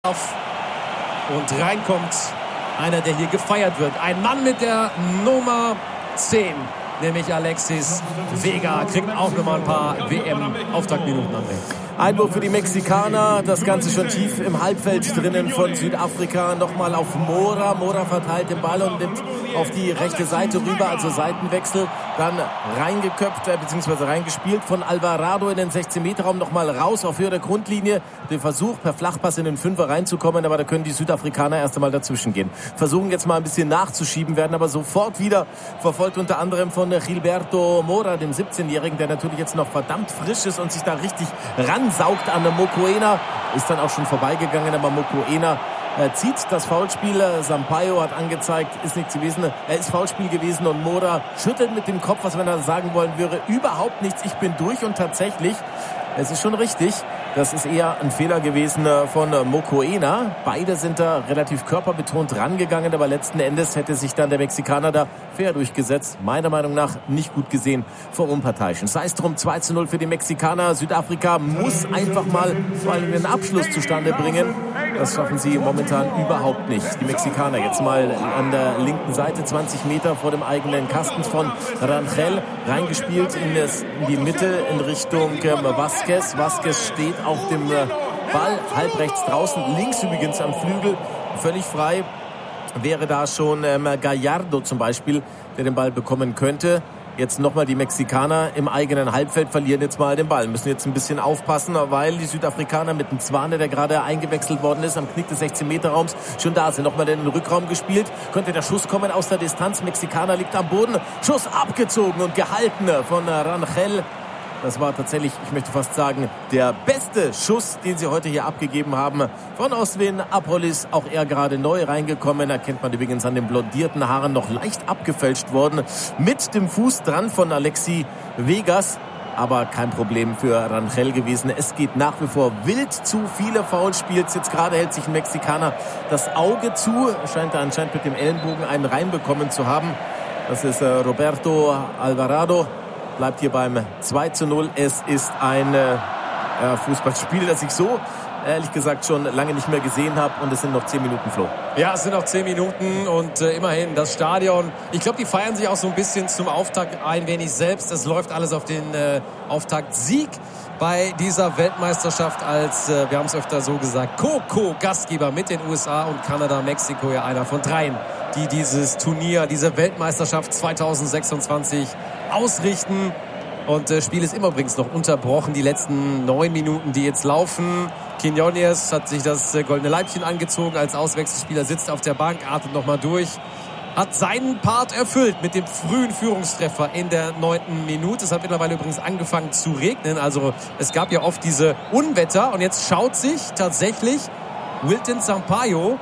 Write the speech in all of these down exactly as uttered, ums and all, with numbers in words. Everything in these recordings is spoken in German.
Und reinkommt einer, der hier gefeiert wird. Ein Mann mit der Nummer zehn, nämlich Alexis Vega. Kriegt auch nochmal ein paar W M-Auftaktminuten an. Einwurf für die Mexikaner, das Ganze schon tief im Halbfeld drinnen von Südafrika. Nochmal auf Mora. Mora verteilt den Ball und nimmt auf die rechte Seite rüber, also Seitenwechsel. Dann reingeköpft, äh, beziehungsweise reingespielt von Alvarado in den sechzehn-Meter-Raum. Nochmal raus auf Höhe der Grundlinie. Den Versuch, per Flachpass in den Fünfer reinzukommen, aber da können die Südafrikaner erst einmal dazwischen gehen. Versuchen jetzt mal ein bisschen nachzuschieben, werden aber sofort wieder verfolgt, unter anderem von Gilberto Mora, dem siebzehnjährigen, der natürlich jetzt noch verdammt frisch ist und sich da richtig ransaugt an der Mokoena. Ist dann auch schon vorbeigegangen, aber Mokoena Er zieht das Foulspiel. Sampaio hat angezeigt, ist nichts gewesen. Er ist Foulspiel gewesen und Mora schüttelt mit dem Kopf, was wenn er sagen wollen würde, überhaupt nichts, ich bin durch. Und tatsächlich, es ist schon richtig, das ist eher ein Fehler gewesen von Mokoena. Beide sind da relativ körperbetont rangegangen, aber letzten Endes hätte sich dann der Mexikaner da fair durchgesetzt. Meiner Meinung nach nicht gut gesehen vom Unparteiischen. Sei es drum, zwei zu null für die Mexikaner. Südafrika muss einfach mal vor allem den Abschluss zustande bringen. Das schaffen sie momentan überhaupt nicht. Die Mexikaner jetzt mal an der linken Seite, zwanzig Meter vor dem eigenen Kasten von Rangel, reingespielt in, das, in die Mitte in Richtung ähm, Vasquez. Vasquez steht auf dem äh, Ball, halb rechts draußen, links übrigens am Flügel, völlig frei. Wäre da schon ähm, Gallardo zum Beispiel, der den Ball bekommen könnte. Jetzt nochmal die Mexikaner im eigenen Halbfeld verlieren jetzt mal den Ball. Müssen jetzt ein bisschen aufpassen, weil die Südafrikaner mit dem Zwane, der gerade eingewechselt worden ist, am Knick des sechzehn-Meter-Raums schon da sind. Nochmal in den Rückraum gespielt. Könnte der Schuss kommen aus der Distanz. Mexikaner liegt am Boden. Schuss abgezogen und gehalten von Rangel. Das war tatsächlich, ich möchte fast sagen, der beste Schuss, den sie heute hier abgegeben haben. Von Oswin Apolis, auch er gerade neu reingekommen. Erkennt man übrigens an den blondierten Haaren, noch leicht abgefälscht worden. Mit dem Fuß dran von Alexis Vegas. Aber kein Problem für Rangel gewesen. Es geht nach wie vor wild zu. Viele Foulspiels. Jetzt gerade hält sich ein Mexikaner das Auge zu. Scheint er anscheinend mit dem Ellenbogen einen reinbekommen zu haben. Das ist äh, Roberto Alvarado. Bleibt hier beim zwei zu null. Es ist ein äh, Fußballspiel, das ich so ehrlich gesagt schon lange nicht mehr gesehen habe. Und es sind noch zehn Minuten, Flo. Ja, es sind noch zehn Minuten und äh, immerhin das Stadion. Ich glaube, die feiern sich auch so ein bisschen zum Auftakt ein wenig selbst. Es läuft alles auf den äh, Auftaktsieg bei dieser Weltmeisterschaft als, äh, wir haben es öfter so gesagt, Co-Co-Gastgeber mit den U S A und Kanada. Mexiko ja einer von dreien, die dieses Turnier, diese Weltmeisterschaft zweitausendsechsundzwanzig ausrichten. Und das äh, Spiel ist immer übrigens noch unterbrochen. Die letzten neun Minuten, die jetzt laufen. Quiñones hat sich das äh, goldene Leibchen angezogen als Auswechselspieler, sitzt auf der Bank, atmet nochmal durch. Hat seinen Part erfüllt mit dem frühen Führungstreffer in der neunten Minute. Es hat mittlerweile übrigens angefangen zu regnen. Also es gab ja oft diese Unwetter. Und jetzt schaut sich tatsächlich Wilton Sampaio,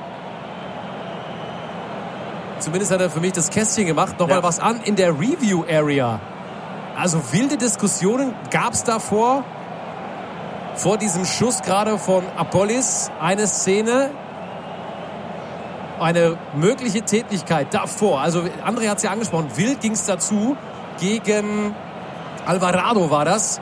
zumindest hat er für mich das Kästchen gemacht, nochmal ja. was an in der Review-Area. Also wilde Diskussionen gab es davor, vor diesem Schuss gerade von Apolis. Eine Szene, eine mögliche Tätlichkeit davor. Also André hat es ja angesprochen, wild ging es dazu. Gegen Alvarado war das.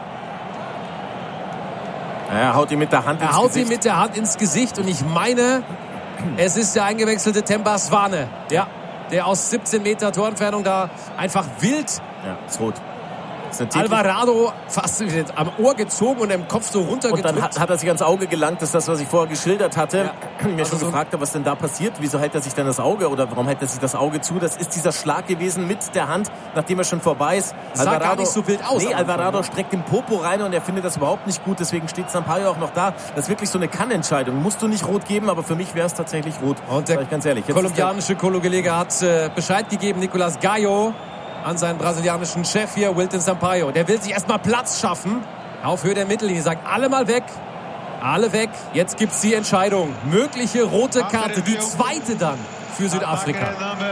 Er haut ihn mit der Hand ins Er haut Gesicht. ihn mit der Hand ins Gesicht und ich meine, es ist der eingewechselte Temba Swane. Ja. Der aus siebzehn Meter Torentfernung da einfach wild. Ja, ist rot. Alvarado fast am Ohr gezogen und im Kopf so runtergedrückt. Und dann hat, hat er sich ans Auge gelangt. Das ist das, was ich vorher geschildert hatte. Ja. Mir also schon so gefragt habe, was denn da passiert. Wieso hält er sich denn das Auge oder warum hält er sich das Auge zu? Das ist dieser Schlag gewesen mit der Hand, nachdem er schon vorbei ist. Sah Alvarado, gar nicht so wild aus. Nee, Alvarado streckt den Popo rein und er findet das überhaupt nicht gut. Deswegen steht Sampaio auch noch da. Das ist wirklich so eine Kannentscheidung. Musst du nicht rot geben, aber für mich wäre es tatsächlich rot. Und der ich ganz ehrlich. Jetzt kolumbianische Kollege hat äh, Bescheid gegeben, Nicolas Gallo, an seinen brasilianischen Chef hier, Wilton Sampaio. Der will sich erstmal Platz schaffen. Auf Höhe der Mittellinie. Sagt, alle mal weg. Alle weg. Jetzt gibt's die Entscheidung. Mögliche rote Karte. Die zweite dann für Südafrika.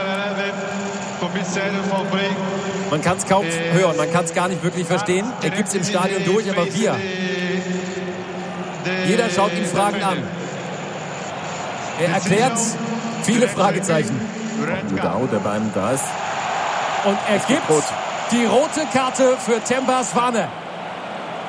Man kann es kaum hören. Man kann es gar nicht wirklich verstehen. Er gibt es im Stadion durch, aber wir. Jeder schaut ihn fragend an. Er erklärt viele Fragezeichen. Ludau, der bei ihm da ist. Und er gibt rot. die rote Karte für Temba Swane.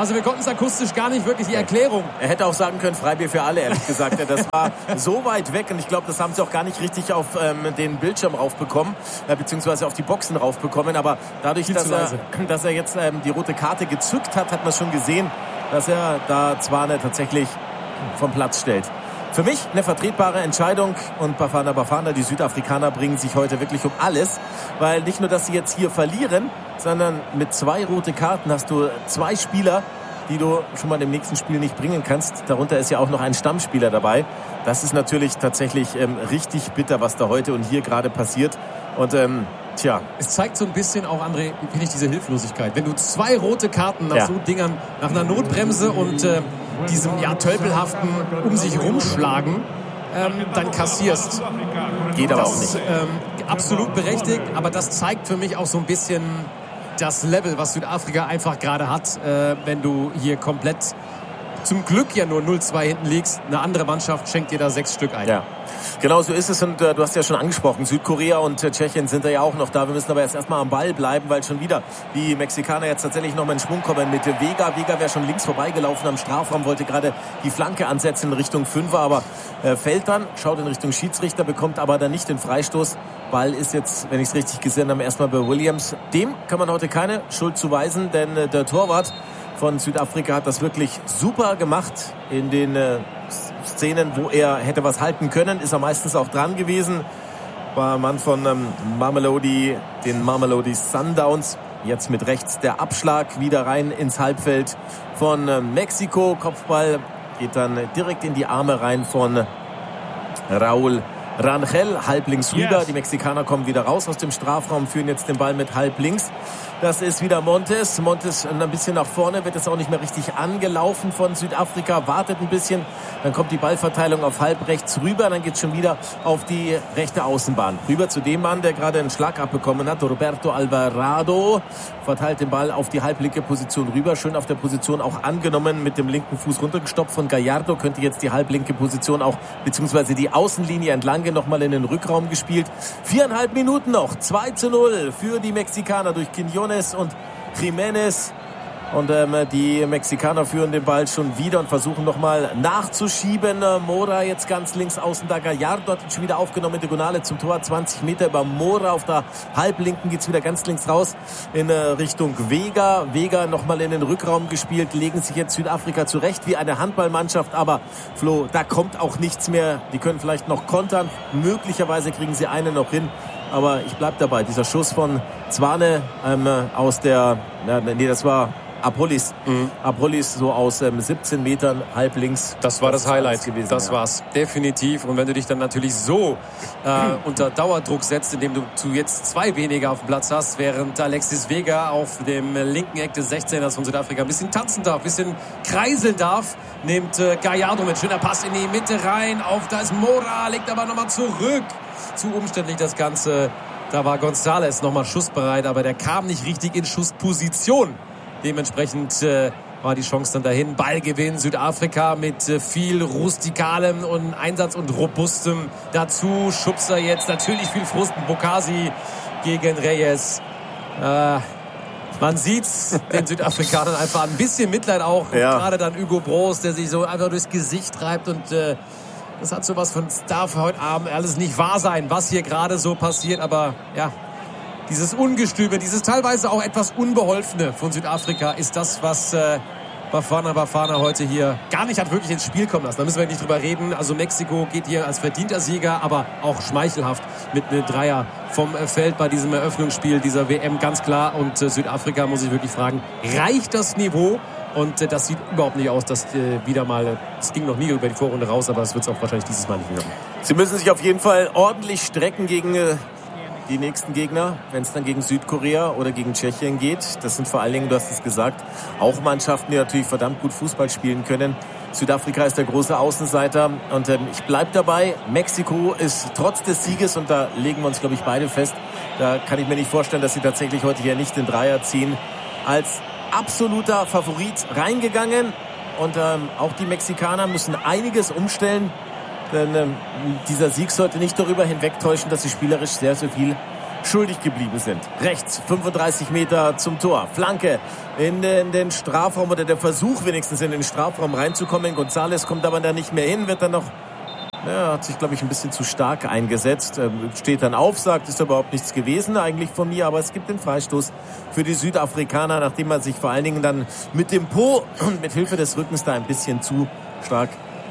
Also wir konnten es akustisch gar nicht wirklich die Erklärung. Er hätte auch sagen können, Freibier für alle, ehrlich gesagt. Das war so weit weg und ich glaube, das haben sie auch gar nicht richtig auf ähm, den Bildschirm raufbekommen, äh, beziehungsweise auf die Boxen raufbekommen. Aber dadurch, dass er, dass er jetzt ähm, die rote Karte gezückt hat, hat man schon gesehen, dass er da Zwane tatsächlich vom Platz stellt. Für mich eine vertretbare Entscheidung und Bafana Bafana, die Südafrikaner, bringen sich heute wirklich um alles, weil nicht nur, dass sie jetzt hier verlieren, sondern mit zwei rote Karten hast du zwei Spieler, die du schon mal im nächsten Spiel nicht bringen kannst. Darunter ist ja auch noch ein Stammspieler dabei. Das ist natürlich tatsächlich ähm, richtig bitter, was da heute und hier gerade passiert. Und ähm, tja. Es zeigt so ein bisschen auch, André, finde ich, diese Hilflosigkeit. Wenn du zwei rote Karten nach ja. so Dingern, nach einer Notbremse und äh, diesem ja tölpelhaften um sich rumschlagen, ähm, dann kassierst. Geht aber das, auch nicht. Ähm, absolut berechtigt, aber das zeigt für mich auch so ein bisschen das Level, was Südafrika einfach gerade hat, äh, wenn du hier komplett zum Glück ja nur null zwei hinten liegst. Eine andere Mannschaft schenkt dir da sechs Stück ein. Ja, genau so ist es. Und äh, du hast ja schon angesprochen, Südkorea und äh, Tschechien sind da ja auch noch da. Wir müssen aber jetzt erstmal am Ball bleiben, weil schon wieder die Mexikaner jetzt tatsächlich noch mal in Schwung kommen mit Vega. Vega wäre schon links vorbeigelaufen am Strafraum, wollte gerade die Flanke ansetzen in Richtung Fünfer, aber äh, fällt dann, schaut in Richtung Schiedsrichter, bekommt aber dann nicht den Freistoß. Ball ist jetzt, wenn ich es richtig gesehen habe, erstmal bei Williams. Dem kann man heute keine Schuld zuweisen, denn äh, der Torwart von Südafrika hat das wirklich super gemacht in den äh, Szenen, wo er hätte was halten können, ist er meistens auch dran gewesen. War ein Mann von ähm, Mamelodi, den Mamelodi Sundowns. Jetzt mit rechts der Abschlag wieder rein ins Halbfeld von äh, Mexiko. Kopfball geht dann direkt in die Arme rein von Raúl Rangel, halb links rüber. Yes. Die Mexikaner kommen wieder raus aus dem Strafraum, führen jetzt den Ball mit halb links. Das ist wieder Montes. Montes ein bisschen nach vorne, wird jetzt auch nicht mehr richtig angelaufen von Südafrika, wartet ein bisschen. Dann kommt die Ballverteilung auf halb rechts rüber. Dann geht es schon wieder auf die rechte Außenbahn. Rüber zu dem Mann, der gerade einen Schlag abbekommen hat. Roberto Alvarado verteilt den Ball auf die halblinke Position rüber. Schön auf der Position auch angenommen, mit dem linken Fuß runtergestoppt von Gallardo. Könnte jetzt die halblinke Position auch, beziehungsweise die Außenlinie entlang nochmal in den Rückraum gespielt. Viereinhalb Minuten noch. zwei zu null für die Mexikaner durch Quiñones und Jiménez. Und ähm, die Mexikaner führen den Ball schon wieder und versuchen nochmal nachzuschieben. Äh, Mora jetzt ganz links außen, da Gallardo hat ihn schon wieder aufgenommen. Diagonale zum Tor, zwanzig Meter über Mora. Auf der Halblinken geht's wieder ganz links raus in äh, Richtung Vega. Vega nochmal in den Rückraum gespielt, legen sich jetzt Südafrika zurecht wie eine Handballmannschaft. Aber Flo, da kommt auch nichts mehr. Die können vielleicht noch kontern. Möglicherweise kriegen sie einen noch hin. Aber ich bleib dabei. Dieser Schuss von Zwane ähm, aus der, ja, nee, das war Apolis. Mhm. Apolis so aus ähm, siebzehn Metern, halb links. Das war das, das Highlight gewesen. Das ja. war's. Definitiv. Und wenn du dich dann natürlich so äh, mhm. unter Dauerdruck setzt, indem du, du jetzt zwei weniger auf dem Platz hast, während Alexis Vega auf dem linken Eck des sechzehners von Südafrika ein bisschen tanzen darf, ein bisschen kreiseln darf, nimmt äh, Gallardo mit schöner Pass in die Mitte rein. Auf, da ist Mora, legt aber nochmal zurück. Zu umständlich das Ganze. Da war González nochmal schussbereit, aber der kam nicht richtig in Schussposition. Dementsprechend äh, war die Chance dann dahin. Ballgewinn Südafrika mit äh, viel rustikalem und Einsatz und robustem. Dazu Schubser jetzt natürlich viel Frust. Bokasi gegen Reyes. Äh, man sieht's den Südafrikanern einfach ein bisschen Mitleid auch. Ja. Gerade dann Hugo Broos, der sich so einfach durchs Gesicht treibt und äh, das hat sowas von, es darf heute Abend alles nicht wahr sein, was hier gerade so passiert. Aber ja, dieses Ungestüme, dieses teilweise auch etwas Unbeholfene von Südafrika ist das, was äh, Bafana Bafana heute hier gar nicht hat wirklich ins Spiel kommen lassen. Da müssen wir nicht drüber reden. Also Mexiko geht hier als verdienter Sieger, aber auch schmeichelhaft mit einem Dreier vom Feld bei diesem Eröffnungsspiel dieser W M, ganz klar. Und äh, Südafrika, muss ich wirklich fragen, reicht das Niveau? Und äh, das sieht überhaupt nicht aus, dass äh, wieder mal, es ging noch nie über die Vorrunde raus, aber es wird es auch wahrscheinlich dieses Mal nicht mehr. Sie müssen sich auf jeden Fall ordentlich strecken gegen äh, die nächsten Gegner, wenn es dann gegen Südkorea oder gegen Tschechien geht. Das sind vor allen Dingen, du hast es gesagt, auch Mannschaften, die natürlich verdammt gut Fußball spielen können. Südafrika ist der große Außenseiter und ähm, ich bleibe dabei. Mexiko ist trotz des Sieges, und da legen wir uns, glaube ich, beide fest, da kann ich mir nicht vorstellen, dass sie tatsächlich heute hier nicht den Dreier ziehen, als absoluter Favorit reingegangen. Und ähm, auch die Mexikaner müssen einiges umstellen, denn ähm, dieser Sieg sollte nicht darüber hinwegtäuschen, dass sie spielerisch sehr, sehr viel schuldig geblieben sind. Rechts, fünfunddreißig Meter zum Tor. Flanke in den, in den Strafraum oder der Versuch wenigstens in den Strafraum reinzukommen. González kommt aber da nicht mehr hin, wird dann noch, ja, hat sich glaube ich ein bisschen zu stark eingesetzt. Steht dann auf, sagt, ist überhaupt nichts gewesen eigentlich von mir, aber es gibt den Freistoß für die Südafrikaner, nachdem man sich vor allen Dingen dann mit dem Po und mit Hilfe des Rückens da ein bisschen zu stark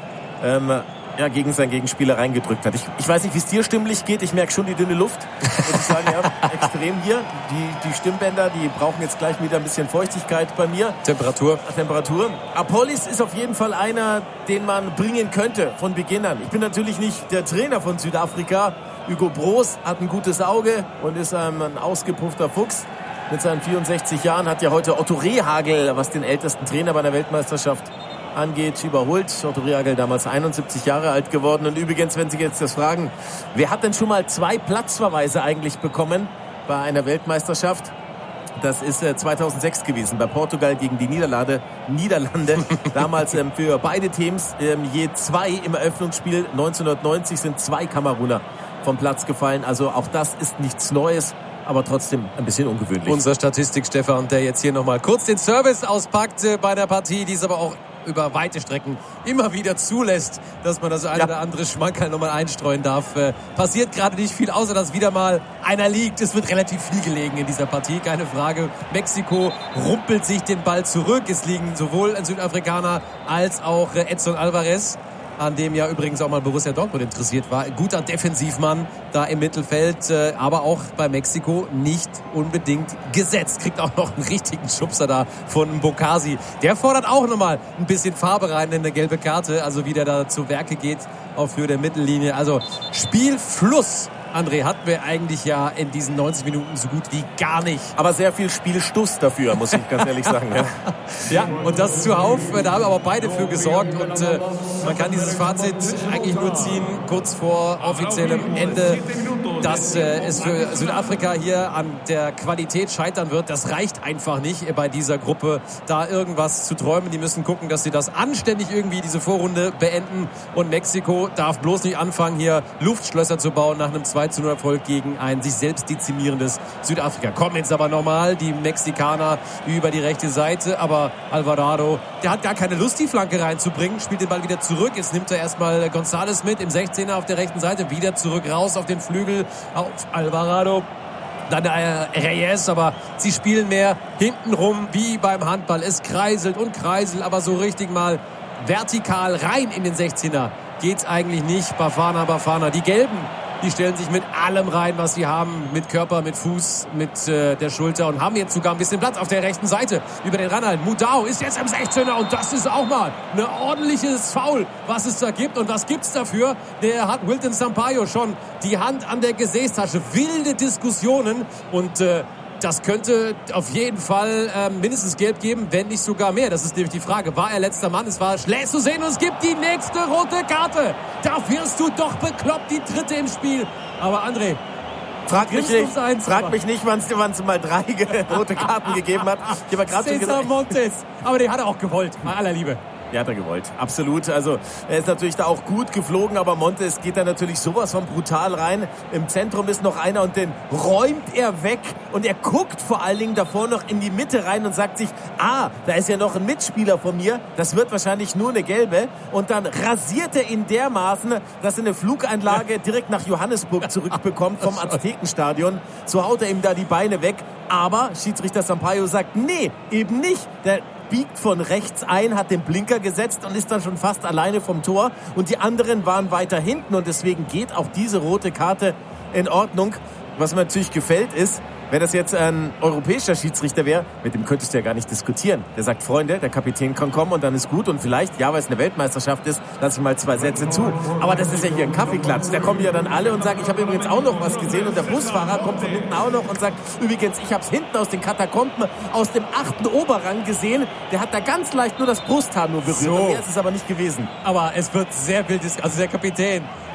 ähm, ja, gegen seinen Gegenspieler reingedrückt hat. Ich, ich weiß nicht, wie es dir stimmlich geht. Ich merke schon die dünne Luft. Muss ich sagen, ja, extrem hier. Die, die Stimmbänder, die brauchen jetzt gleich wieder ein bisschen Feuchtigkeit bei mir. Temperatur. Temperatur. Apolis ist auf jeden Fall einer, den man bringen könnte von Beginn an. Ich bin natürlich nicht der Trainer von Südafrika. Hugo Broos hat ein gutes Auge und ist ähm, ein ausgepuffter Fuchs. Mit seinen vierundsechzig Jahren hat ja heute Otto Rehhagel, was den ältesten Trainer bei der Weltmeisterschaft angeht, überholt. Otto Rehhagel damals einundsiebzig Jahre alt geworden. Und übrigens, wenn Sie jetzt das fragen, wer hat denn schon mal zwei Platzverweise eigentlich bekommen bei einer Weltmeisterschaft? Das ist äh, zweitausendsechs gewesen, bei Portugal gegen die Niederlande. Niederlande. Damals ähm, für beide Teams ähm, je zwei im Eröffnungsspiel. neunzehnhundertneunzig sind zwei Kameruner vom Platz gefallen. Also auch das ist nichts Neues, aber trotzdem ein bisschen ungewöhnlich. Unser Statistik Stefan, der jetzt hier nochmal kurz den Service auspackt äh, bei der Partie, die ist aber auch über weite Strecken immer wieder zulässt, dass man das eine ja. oder andere Schmankerl nochmal einstreuen darf. Äh, passiert gerade nicht viel, außer dass wieder mal einer liegt. Es wird relativ viel gelegen in dieser Partie, keine Frage. Mexiko rumpelt sich den Ball zurück. Es liegen sowohl ein Südafrikaner als auch äh, Edson Alvarez, an dem ja übrigens auch mal Borussia Dortmund interessiert war. Guter Defensivmann da im Mittelfeld, äh, aber auch bei Mexiko nicht unbedingt gesetzt. Kriegt auch noch einen richtigen Schubser da von Bokasi. Der fordert auch nochmal ein bisschen Farbe rein in eine gelbe Karte, also wie der da zu Werke geht auf Höhe der Mittellinie. Also Spielfluss, André, hatten wir eigentlich ja in diesen neunzig Minuten so gut wie gar nicht. Aber sehr viel Spielstuss dafür, muss ich ganz ehrlich sagen. Ja, ja, und das zuhauf, da haben aber beide für gesorgt. Und äh, man kann dieses Fazit eigentlich nur ziehen, kurz vor offiziellem Ende, dass äh, es für Südafrika hier an der Qualität scheitern wird. Das reicht einfach nicht bei dieser Gruppe, da irgendwas zu träumen. Die müssen gucken, dass sie das anständig irgendwie diese Vorrunde beenden. Und Mexiko darf bloß nicht anfangen, hier Luftschlösser zu bauen nach einem zwei zu null Erfolg gegen ein sich selbst dezimierendes Südafrika. Kommen jetzt aber nochmal die Mexikaner über die rechte Seite, aber Alvarado, der hat gar keine Lust, die Flanke reinzubringen, spielt den Ball wieder zurück. Jetzt nimmt er erstmal González mit im sechzehner auf der rechten Seite, wieder zurück raus auf den Flügel auf Alvarado. Dann äh, Reyes, aber sie spielen mehr hintenrum wie beim Handball. Es kreiselt und kreiselt, aber so richtig mal vertikal rein in den sechzehner geht's eigentlich nicht. Bafana, Bafana, die Gelben, die stellen sich mit allem rein, was sie haben. Mit Körper, mit Fuß, mit äh, der Schulter und haben jetzt sogar ein bisschen Platz auf der rechten Seite. Über den Ranhalten. Mudau ist jetzt im sechzehner und das ist auch mal ein ordentliches Foul, was es da gibt. Und was gibt's dafür? Der hat Wilton Sampaio schon die Hand an der Gesäßtasche. Wilde Diskussionen und äh, das könnte auf jeden Fall äh, mindestens gelb geben, wenn nicht sogar mehr. Das ist nämlich die Frage. War er letzter Mann? Es war schlecht zu sehen und es gibt die nächste rote Karte. Da wirst du doch bekloppt, die dritte im Spiel. Aber André, frag mich nicht, eins, frag mich nicht, wann es mal drei rote Karten gegeben hat. Ich habe gerade Cesar Montes. Aber den hat er auch gewollt, bei aller Liebe. Ja, hat er gewollt. Absolut. Also er ist natürlich da auch gut geflogen, aber Montes geht da natürlich sowas von brutal rein. Im Zentrum ist noch einer und den räumt er weg. Und er guckt vor allen Dingen davor noch in die Mitte rein und sagt sich, ah, da ist ja noch ein Mitspieler von mir. Das wird wahrscheinlich nur eine gelbe. Und dann rasiert er ihn dermaßen, dass er eine Flugeinlage direkt nach Johannesburg zurückbekommt vom Aztekenstadion. So haut er ihm da die Beine weg. Aber Schiedsrichter Sampaio sagt, nee, eben nicht. Der biegt von rechts ein, hat den Blinker gesetzt und ist dann schon fast alleine vom Tor. Und die anderen waren weiter hinten und deswegen geht auch diese rote Karte in Ordnung. Was mir natürlich gefällt ist, wenn das jetzt ein europäischer Schiedsrichter wäre, mit dem könntest du ja gar nicht diskutieren. Der sagt, Freunde, der Kapitän kann kommen und dann ist gut. Und vielleicht, ja, weil es eine Weltmeisterschaft ist, lasse ich mal zwei Sätze zu. Aber das ist ja hier ein Kaffeeklatsch. Da kommen ja dann alle und sagen, ich habe übrigens auch noch was gesehen. Und der Busfahrer kommt von hinten auch noch und sagt, übrigens, ich habe es hinten aus den Katakomben, aus dem achten Oberrang gesehen. Der hat da ganz leicht nur das Brusthaar nur berührt. So. Und mehr ist es aber nicht gewesen. Aber es wird sehr wild. Also der Kapitän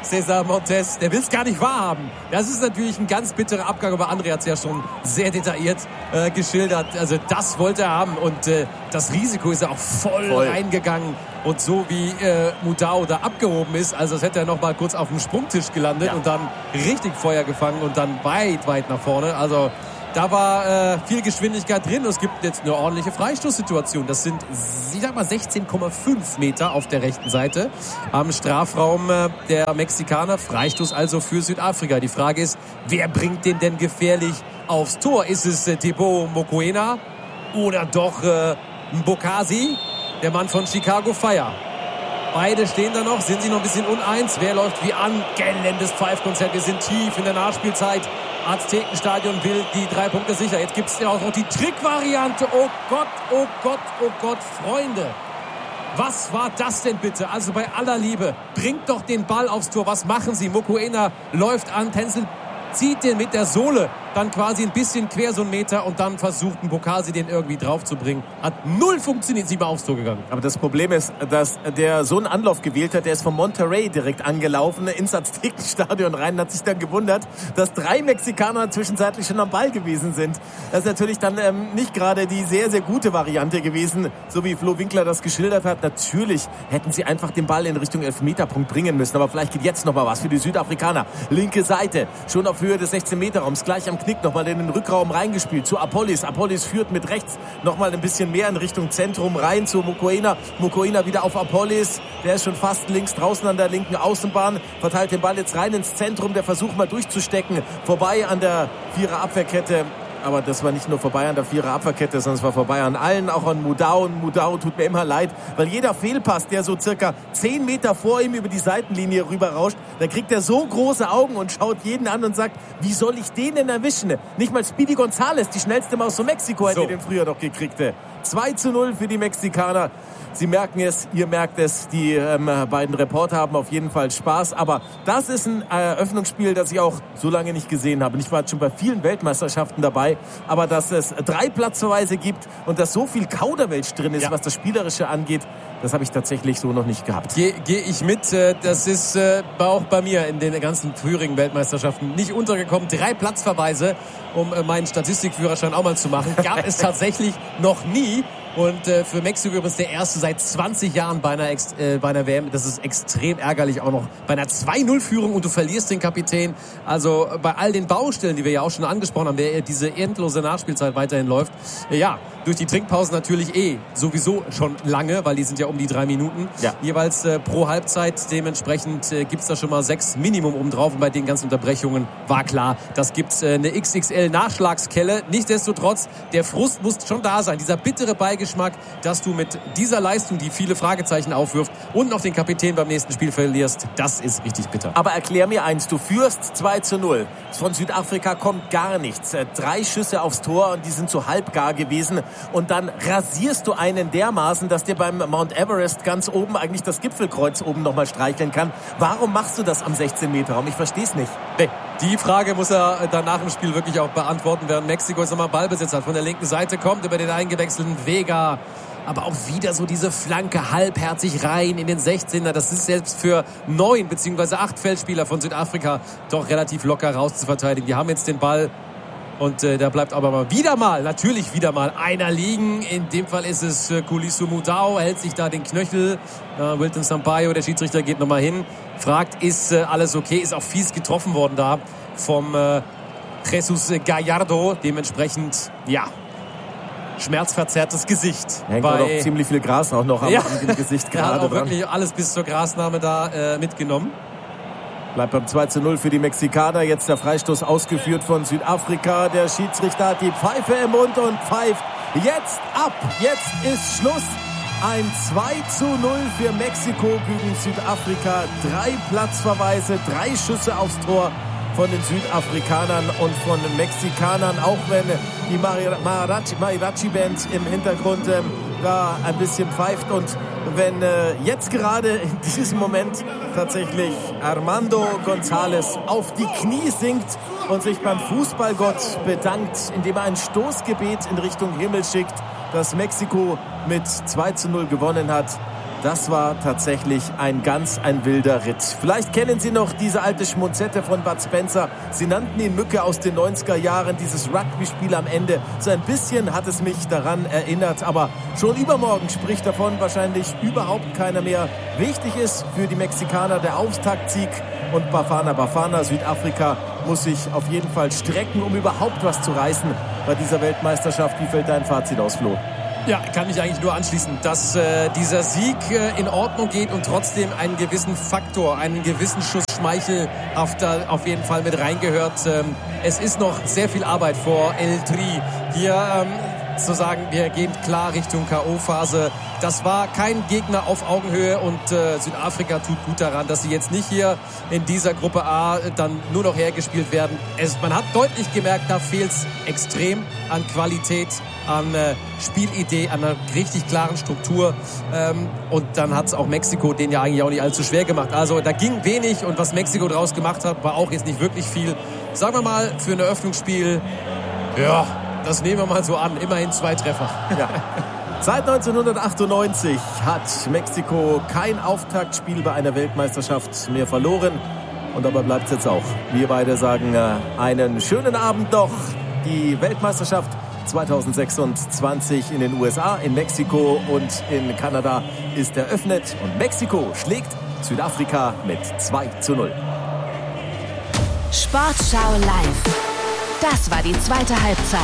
Cesar Montes, der will es gar nicht wahrhaben. Das ist natürlich ein ganz bitterer Abgang, aber André hat es ja schon sehr detailliert äh, geschildert. Also das wollte er haben und äh, das Risiko ist er auch voll, voll. reingegangen. Und so wie äh, Mudau da abgehoben ist, also das hätte er noch mal kurz auf dem Sprungtisch gelandet ja. und dann richtig Feuer gefangen und dann weit, weit nach vorne. Also da war äh, viel Geschwindigkeit drin und es gibt jetzt eine ordentliche Freistoßsituation. Das sind, ich sag mal, sechzehn Komma fünf Meter auf der rechten Seite am Strafraum äh, der Mexikaner. Freistoß also für Südafrika. Die Frage ist, wer bringt den denn gefährlich aufs Tor? Ist es äh, Teboho Mokoena oder doch äh, Mbokasi, der Mann von Chicago Fire? Beide stehen da noch, sind sie noch ein bisschen uneins. Wer läuft wie an? Gellendes Pfeifkonzert. Wir sind tief in der Nachspielzeit. Aztekenstadion will die drei Punkte sicher. Jetzt gibt es ja auch noch die Trickvariante. Oh Gott, oh Gott, oh Gott, Freunde. Was war das denn bitte? Also bei aller Liebe, bringt doch den Ball aufs Tor. Was machen sie? Mokoena läuft an, Tänzel zieht den mit der Sohle dann quasi ein bisschen quer so einen Meter und dann versucht ein Bokasi den irgendwie drauf zu bringen. Hat null funktioniert, sie mal aufs Tor gegangen. Aber das Problem ist, dass der so einen Anlauf gewählt hat, der ist von Monterrey direkt angelaufen, ins Aztekenstadion rein, hat sich dann gewundert, dass drei Mexikaner zwischenzeitlich schon am Ball gewesen sind. Das ist natürlich dann ähm, nicht gerade die sehr, sehr gute Variante gewesen, so wie Flo Winkler das geschildert hat. Natürlich hätten sie einfach den Ball in Richtung Elfmeterpunkt bringen müssen, aber vielleicht geht jetzt noch mal was für die Südafrikaner. Linke Seite, schon auf Höhe des sechzehn-Meter-Raums, gleich am Knick nochmal in den Rückraum reingespielt zu Apolis. Apolis führt mit rechts nochmal ein bisschen mehr in Richtung Zentrum rein zu Mokoena. Mokoena wieder auf Apolis. Der ist schon fast links draußen an der linken Außenbahn. Verteilt den Ball jetzt rein ins Zentrum. Der Versuch mal durchzustecken. Vorbei an der Vierer-Abwehrkette. Aber das war nicht nur vorbei an der Vierer-Abwehrkette, sondern es war vorbei an allen, auch an Mudau. Und Mudau tut mir immer leid, weil jeder Fehlpass, der so circa zehn Meter vor ihm über die Seitenlinie rüberrauscht, da kriegt er so große Augen und schaut jeden an und sagt, wie soll ich den denn erwischen? Nicht mal Speedy González, die schnellste Maus von Mexiko, hätte so. den früher noch gekriegt. zwei zu null für die Mexikaner. Sie merken es, ihr merkt es, die ähm, beiden Reporter haben auf jeden Fall Spaß. Aber das ist ein Eröffnungsspiel, das ich auch so lange nicht gesehen habe. Ich war jetzt schon bei vielen Weltmeisterschaften dabei. Aber dass es drei Platzverweise gibt und dass so viel Kauderwelsch drin ist, ja. was das Spielerische angeht, das habe ich tatsächlich so noch nicht gehabt. Gehe geh ich mit. Das ist auch bei mir in den ganzen früheren Weltmeisterschaften nicht untergekommen. Drei Platzverweise, um meinen Statistikführerschein auch mal zu machen, gab es tatsächlich noch nie. Und äh, für Mexiko übrigens der erste seit zwanzig Jahren bei einer, äh, bei einer W M. Das ist extrem ärgerlich auch noch bei einer zwei null Führung und du verlierst den Kapitän. Also bei all den Baustellen, die wir ja auch schon angesprochen haben, wer diese endlose Nachspielzeit weiterhin läuft. Äh, ja, durch die Trinkpausen natürlich eh sowieso schon lange, weil die sind ja um die drei Minuten. Ja. Jeweils äh, pro Halbzeit. Dementsprechend äh, gibt's da schon mal sechs Minimum obendrauf. Und bei den ganzen Unterbrechungen war klar, das gibt äh, eine X X L-Nachschlagskelle. Nichtsdestotrotz, der Frust muss schon da sein. Dieser bittere Beigeschmack, dass du mit dieser Leistung, die viele Fragezeichen aufwirft und noch den Kapitän beim nächsten Spiel verlierst, das ist richtig bitter. Aber erklär mir eins, du führst zwei zu null. Von Südafrika kommt gar nichts. Drei Schüsse aufs Tor und die sind so halbgar gewesen. Und dann rasierst du einen dermaßen, dass dir beim Mount Everest ganz oben eigentlich das Gipfelkreuz oben nochmal streicheln kann. Warum machst du das am sechzehn-Meter-Raum? Ich verstehe es nicht. Nee, die Frage muss er dann nach dem Spiel wirklich auch beantworten, während Mexiko jetzt nochmal Ballbesitz hat. Von der linken Seite kommt über den eingewechselten Vega. Aber auch wieder so diese Flanke halbherzig rein in den sechzehner. Das ist selbst für neun bzw. acht Feldspieler von Südafrika doch relativ locker rauszuverteidigen. Die haben jetzt den Ball. Und äh, da bleibt aber mal wieder mal, natürlich wieder mal einer liegen. In dem Fall ist es äh, Kulisu Mudau, hält sich da den Knöchel. Äh, Wilton Sampaio, der Schiedsrichter, geht nochmal hin. Fragt, ist äh, alles okay? Ist auch fies getroffen worden da vom äh, Jesus Gallardo. Dementsprechend, ja, schmerzverzerrtes Gesicht. Hängt bei doch ziemlich viel Gras auch noch am, ja. am Gesicht gerade. Er hat auch dran. Wirklich alles bis zur Grasnahme da äh, mitgenommen. Bleibt beim zwei zu null für die Mexikaner. Jetzt der Freistoß ausgeführt von Südafrika. Der Schiedsrichter hat die Pfeife im Mund und pfeift jetzt ab. Jetzt ist Schluss. Ein zwei zu null für Mexiko gegen Südafrika. Drei Platzverweise, drei Schüsse aufs Tor von den Südafrikanern und von den Mexikanern. Auch wenn die Mariachi-Band im Hintergrund ähm, da ein bisschen pfeift und wenn äh, jetzt gerade in diesem Moment tatsächlich Armando González auf die Knie sinkt und sich beim Fußballgott bedankt, indem er ein Stoßgebet in Richtung Himmel schickt, dass Mexiko mit zwei zu null gewonnen hat. Das war tatsächlich ein ganz ein wilder Ritt. Vielleicht kennen Sie noch diese alte Schmonzette von Bud Spencer. Sie nannten ihn Mücke aus den neunziger Jahren, dieses Rugby-Spiel am Ende. So ein bisschen hat es mich daran erinnert, aber schon übermorgen spricht davon wahrscheinlich überhaupt keiner mehr. Wichtig ist für die Mexikaner der Auftaktsieg und Bafana Bafana, Südafrika, muss sich auf jeden Fall strecken, um überhaupt was zu reißen bei dieser Weltmeisterschaft. Wie fällt dein Fazit aus, Flo? Ja, kann mich eigentlich nur anschließen, dass äh, dieser Sieg äh, in Ordnung geht und trotzdem einen gewissen Faktor, einen gewissen Schuss Schmeichelhafter auf jeden Fall mit reingehört. Ähm, es ist noch sehr viel Arbeit vor El Tri. Hier ähm, zu sagen, wir gehen klar Richtung K O-Phase. Das war kein Gegner auf Augenhöhe und äh, Südafrika tut gut daran, dass sie jetzt nicht hier in dieser Gruppe A dann nur noch hergespielt werden. Es, man hat deutlich gemerkt, da fehlt es extrem an Qualität, an äh, Spielidee, an einer richtig klaren Struktur. Ähm, und dann hat es auch Mexiko den ja eigentlich auch nicht allzu schwer gemacht. Also da ging wenig und was Mexiko draus gemacht hat, war auch jetzt nicht wirklich viel. Sagen wir mal, für ein Eröffnungsspiel, ja, das nehmen wir mal so an. Immerhin zwei Treffer. Ja. Seit neunzehnhundertachtundneunzig hat Mexiko kein Auftaktspiel bei einer Weltmeisterschaft mehr verloren. Und dabei bleibt es jetzt auch. Wir beide sagen äh, einen schönen Abend doch. Die Weltmeisterschaft zweitausendsechsundzwanzig in den U S A, in Mexiko und in Kanada ist eröffnet. Und Mexiko schlägt Südafrika mit zwei zu null. Sportschau live. Das war die zweite Halbzeit.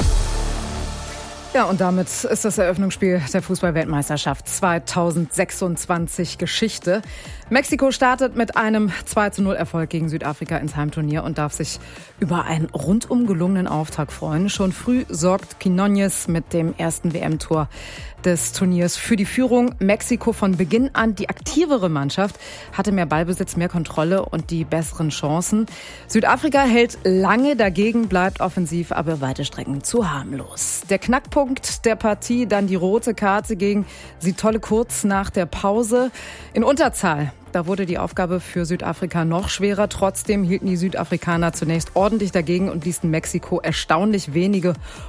Ja, und damit ist das Eröffnungsspiel der Fußball-Weltmeisterschaft zweitausendsechsundzwanzig Geschichte. Mexiko startet mit einem zwei zu null Erfolg gegen Südafrika ins Heimturnier und darf sich über einen rundum gelungenen Auftakt freuen. Schon früh sorgt Quiñones mit dem ersten W M-Tor des Turniers für die Führung. Mexiko von Beginn an die aktivere Mannschaft, hatte mehr Ballbesitz, mehr Kontrolle und die besseren Chancen. Südafrika hält lange dagegen, bleibt offensiv, aber weite Strecken zu harmlos. Der Knackpunkt der Partie, dann die rote Karte gegen Sitolle kurz nach der Pause. In Unterzahl. Da wurde die Aufgabe für Südafrika noch schwerer. Trotzdem hielten die Südafrikaner zunächst ordentlich dagegen und ließen Mexiko erstaunlich wenige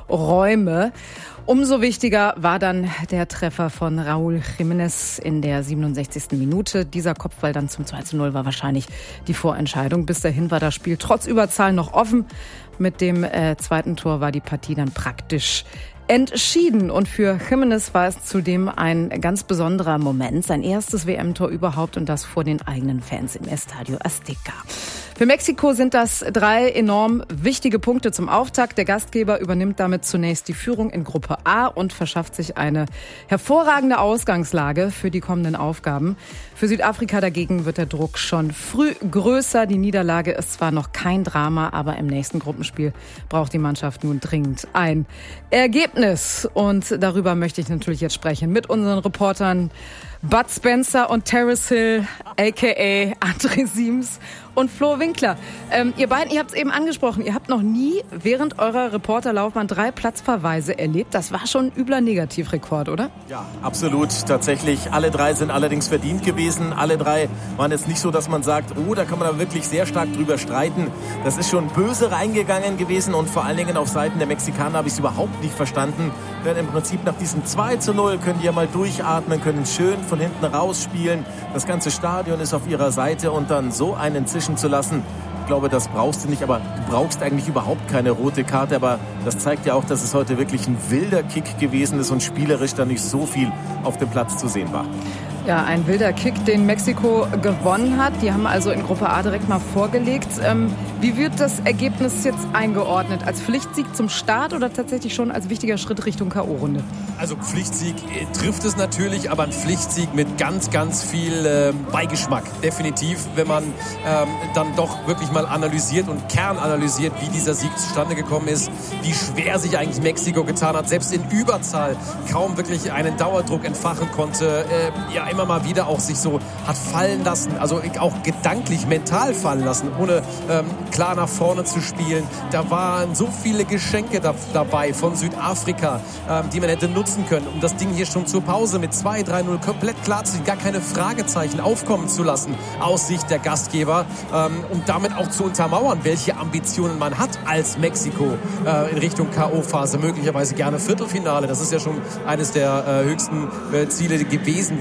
Räume. Umso wichtiger war dann der Treffer von Raúl Jiménez in der siebenundsechzigsten Minute. Dieser Kopfball dann zum zwei zu null war wahrscheinlich die Vorentscheidung. Bis dahin war das Spiel trotz Überzahl noch offen. Mit dem äh, zweiten Tor war die Partie dann praktisch entschieden. Und für Jiménez war es zudem ein ganz besonderer Moment. Sein erstes W M-Tor überhaupt und das vor den eigenen Fans im Estadio Azteca. Für Mexiko sind das drei enorm wichtige Punkte zum Auftakt. Der Gastgeber übernimmt damit zunächst die Führung in Gruppe A und verschafft sich eine hervorragende Ausgangslage für die kommenden Aufgaben. Für Südafrika dagegen wird der Druck schon früh größer. Die Niederlage ist zwar noch kein Drama, aber im nächsten Gruppenspiel braucht die Mannschaft nun dringend ein Ergebnis. Und darüber möchte ich natürlich jetzt sprechen mit unseren Reportern Bud Spencer und Terrace Hill, a k a. André Siems und Flo Winkler. Ähm, ihr beiden, ihr habt es eben angesprochen, ihr habt noch nie während eurer Reporterlaufbahn drei Platzverweise erlebt. Das war schon ein übler Negativrekord, oder? Ja, absolut. Tatsächlich. Alle drei sind allerdings verdient gewesen. Alle drei waren jetzt nicht so, dass man sagt, oh, da kann man aber wirklich sehr stark drüber streiten. Das ist schon böse reingegangen gewesen und vor allen Dingen auf Seiten der Mexikaner habe ich es überhaupt nicht verstanden. Denn im Prinzip nach diesem zwei zu null können die ja mal durchatmen, können schön von hinten rausspielen. Das ganze Stadion ist auf ihrer Seite und dann so einen zischen zu lassen, ich glaube, das brauchst du nicht, aber du brauchst eigentlich überhaupt keine rote Karte, aber das zeigt ja auch, dass es heute wirklich ein wilder Kick gewesen ist und spielerisch da nicht so viel auf dem Platz zu sehen war. Ja, ein wilder Kick, den Mexiko gewonnen hat. Die haben also in Gruppe A direkt mal vorgelegt. Ähm, wie wird das Ergebnis jetzt eingeordnet? Als Pflichtsieg zum Start oder tatsächlich schon als wichtiger Schritt Richtung K O-Runde? Also Pflichtsieg äh, trifft es natürlich, aber ein Pflichtsieg mit ganz, ganz viel äh, Beigeschmack. Definitiv, wenn man ähm, dann doch wirklich mal analysiert und kernanalysiert, wie dieser Sieg zustande gekommen ist, wie schwer sich eigentlich Mexiko getan hat, selbst in Überzahl kaum wirklich einen Dauerdruck entfachen konnte. Äh, ja, immer mal wieder auch sich so hat fallen lassen, also auch gedanklich, mental fallen lassen, ohne ähm, klar nach vorne zu spielen. Da waren so viele Geschenke da, dabei von Südafrika, ähm, die man hätte nutzen können, um das Ding hier schon zur Pause mit zwei drei null komplett klar zu sehen, gar keine Fragezeichen aufkommen zu lassen aus Sicht der Gastgeber, ähm, um damit auch zu untermauern, welche Ambitionen man hat als Mexiko äh, in Richtung K O-Phase, möglicherweise gerne Viertelfinale. Das ist ja schon eines der äh, höchsten äh, Ziele gewesen. Das haben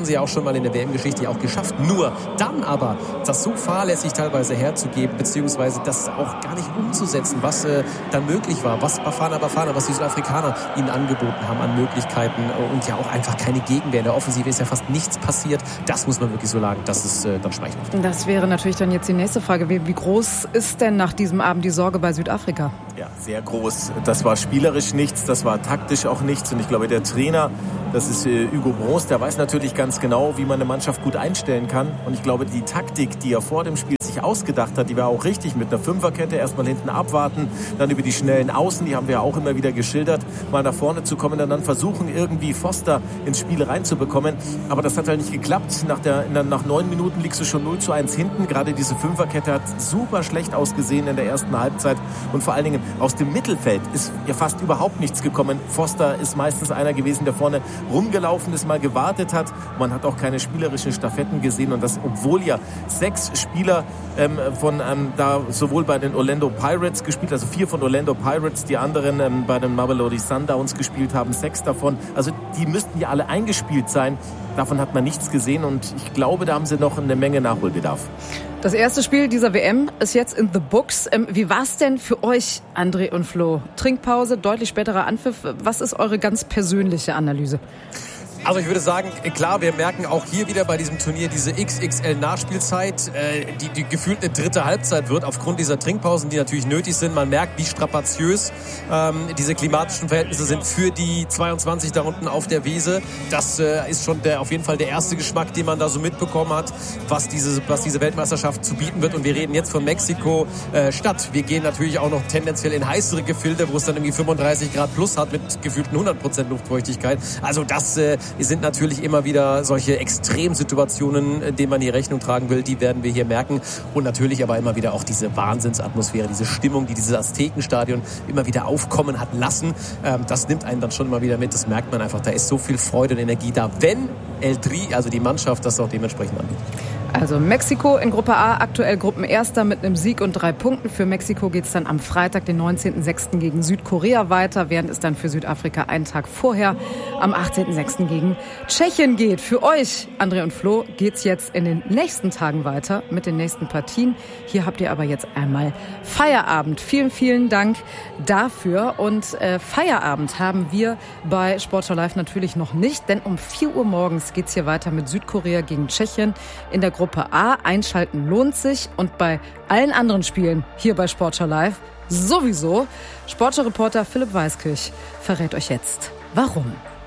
sie ja auch schon mal in der W M-Geschichte ja auch geschafft. Nur dann aber, das so fahrlässig teilweise herzugeben, beziehungsweise das auch gar nicht umzusetzen, was äh, dann möglich war, was Bafana Bafana, was die Südafrikaner ihnen angeboten haben an Möglichkeiten und ja auch einfach keine Gegenwehr. In der Offensive ist ja fast nichts passiert. Das muss man wirklich so sagen, das ist äh, dann schmeichelhaft. Das wäre natürlich dann jetzt die nächste Frage. Wie, wie groß ist denn nach diesem Abend die Sorge bei Südafrika? Ja, sehr groß. Das war spielerisch nichts, das war taktisch auch nichts. Und ich glaube, der Trainer, das ist äh, Hugo Broos, der weiß natürlich ganz genau, wie man eine Mannschaft gut einstellen kann. Und ich glaube, die Taktik, die er vor dem Spiel sich ausgedacht hat, die war auch richtig mit einer Fünferkette. Erstmal hinten abwarten, dann über die schnellen Außen, die haben wir ja auch immer wieder geschildert, mal nach vorne zu kommen und dann versuchen, irgendwie Foster ins Spiel reinzubekommen. Aber das hat halt nicht geklappt. Nach, der, nach neun Minuten liegst du schon null zu eins hinten. Gerade diese Fünferkette hat super schlecht ausgesehen in der ersten Halbzeit. Und vor allen Dingen aus dem Mittelfeld ist ja fast überhaupt nichts gekommen. Foster ist meistens einer gewesen, der vorne rumgelaufen ist, mal gewartet hat. Man hat auch keine spielerischen Staffetten gesehen. Und das, obwohl ja sechs Spieler ähm, von ähm, da sowohl bei den Orlando Pirates gespielt, also vier von Orlando Pirates, die anderen ähm, bei den Mamelodi Sundowns gespielt haben, sechs davon. Also die müssten ja alle eingespielt sein. Davon hat man nichts gesehen und ich glaube, da haben sie noch eine Menge Nachholbedarf. Das erste Spiel dieser W M ist jetzt in the books. Wie war es denn für euch, André und Flo? Trinkpause, deutlich späterer Anpfiff. Was ist eure ganz persönliche Analyse? Also ich würde sagen, klar, wir merken auch hier wieder bei diesem Turnier diese X X L-Nachspielzeit, äh, die, die gefühlt eine dritte Halbzeit wird, aufgrund dieser Trinkpausen, die natürlich nötig sind. Man merkt, wie strapaziös ähm, diese klimatischen Verhältnisse sind für die zweiundzwanzig da unten auf der Wiese. Das äh, ist schon der, auf jeden Fall der erste Geschmack, den man da so mitbekommen hat, was diese, was diese Weltmeisterschaft zu bieten wird. Und wir reden jetzt von Mexiko-Stadt. Äh, wir gehen natürlich auch noch tendenziell in heißere Gefilde, wo es dann irgendwie fünfunddreißig Grad plus hat mit gefühlten hundert Prozent Luftfeuchtigkeit. Also das äh, sind natürlich immer wieder solche Extremsituationen, denen man hier Rechnung tragen will, die werden wir hier merken. Und natürlich aber immer wieder auch diese Wahnsinnsatmosphäre, diese Stimmung, die dieses Aztekenstadion immer wieder aufkommen hat lassen. Ähm, das nimmt einen dann schon immer wieder mit. Das merkt man einfach. Da ist so viel Freude und Energie da, wenn El Tri, also die Mannschaft, das auch dementsprechend anbietet. Also Mexiko in Gruppe A, aktuell Gruppenerster mit einem Sieg und drei Punkten. Für Mexiko geht es dann am Freitag, den neunzehnten sechsten gegen Südkorea weiter, während es dann für Südafrika einen Tag vorher am achtzehnten sechsten gegen Tschechien geht. Für euch, André und Flo, geht's jetzt in den nächsten Tagen weiter mit den nächsten Partien. Hier habt ihr aber jetzt einmal Feierabend. Vielen, vielen Dank dafür. Und äh, Feierabend haben wir bei Sportschau Live natürlich noch nicht, denn um vier Uhr morgens geht's hier weiter mit Südkorea gegen Tschechien in der Gruppe A. Einschalten lohnt sich und bei allen anderen Spielen hier bei Sportschau Live sowieso. Sportschau-Reporter Philipp Weiskirch verrät euch jetzt, warum.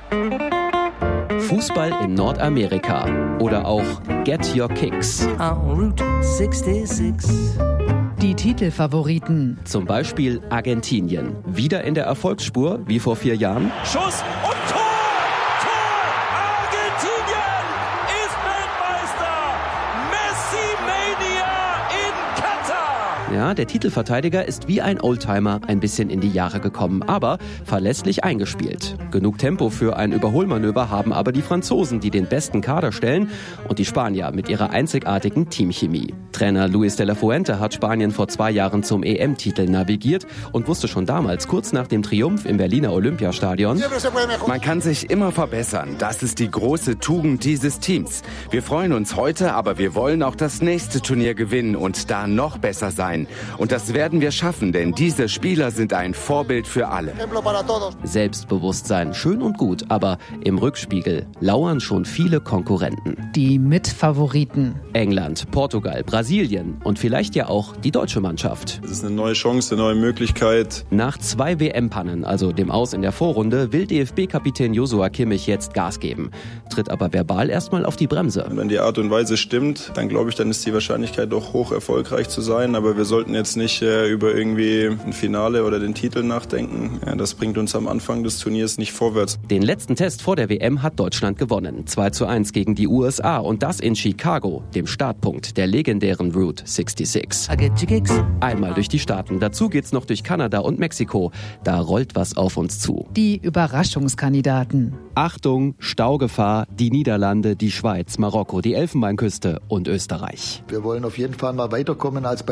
Fußball in Nordamerika oder auch Get Your Kicks. Route sechsundsechzig. Die Titelfavoriten. Zum Beispiel Argentinien. Wieder in der Erfolgsspur wie vor vier Jahren. Schuss und Tor! Tor! Argentinien ist Weltmeister! Messi-Mania in Katar! Ja, der Titelverteidiger ist wie ein Oldtimer ein bisschen in die Jahre gekommen, aber verlässlich eingespielt. Genug Tempo für ein Überholmanöver haben aber die Franzosen, die den besten Kader stellen, und die Spanier mit ihrer einzigartigen Teamchemie. Trainer Luis de la Fuente hat Spanien vor zwei Jahren zum E M-Titel navigiert und wusste schon damals, kurz nach dem Triumph im Berliner Olympiastadion: Man kann sich immer verbessern. Das ist die große Tugend dieses Teams. Wir freuen uns heute, aber wir wollen auch das nächste Turnier gewinnen und da noch besser sein. Und das werden wir schaffen, denn diese Spieler sind ein Vorbild für alle. Selbstbewusstsein, schön und gut, aber im Rückspiegel lauern schon viele Konkurrenten. Die Mitfavoriten. England, Portugal, Brasilien und vielleicht ja auch die deutsche Mannschaft. Es ist eine neue Chance, eine neue Möglichkeit. Nach zwei W M-Pannen, also dem Aus in der Vorrunde, will D F B-Kapitän Joshua Kimmich jetzt Gas geben, tritt aber verbal erstmal auf die Bremse. Wenn die Art und Weise stimmt, dann glaube ich, dann ist die Wahrscheinlichkeit doch hoch, erfolgreich zu sein. Aber wir sollten jetzt nicht äh, über irgendwie ein Finale oder den Titel nachdenken. Ja, das bringt uns am Anfang des Turniers nicht vorwärts. Den letzten Test vor der W M hat Deutschland gewonnen. zwei zu eins gegen die U S A und das in Chicago, dem Startpunkt der legendären Route sechsundsechzig. Einmal durch die Staaten. Dazu geht's noch durch Kanada und Mexiko. Da rollt was auf uns zu. Die Überraschungskandidaten. Achtung, Staugefahr, die Niederlande, die Schweiz, Marokko, die Elfenbeinküste und Österreich. Wir wollen auf jeden Fall mal weiterkommen als bei der Euro.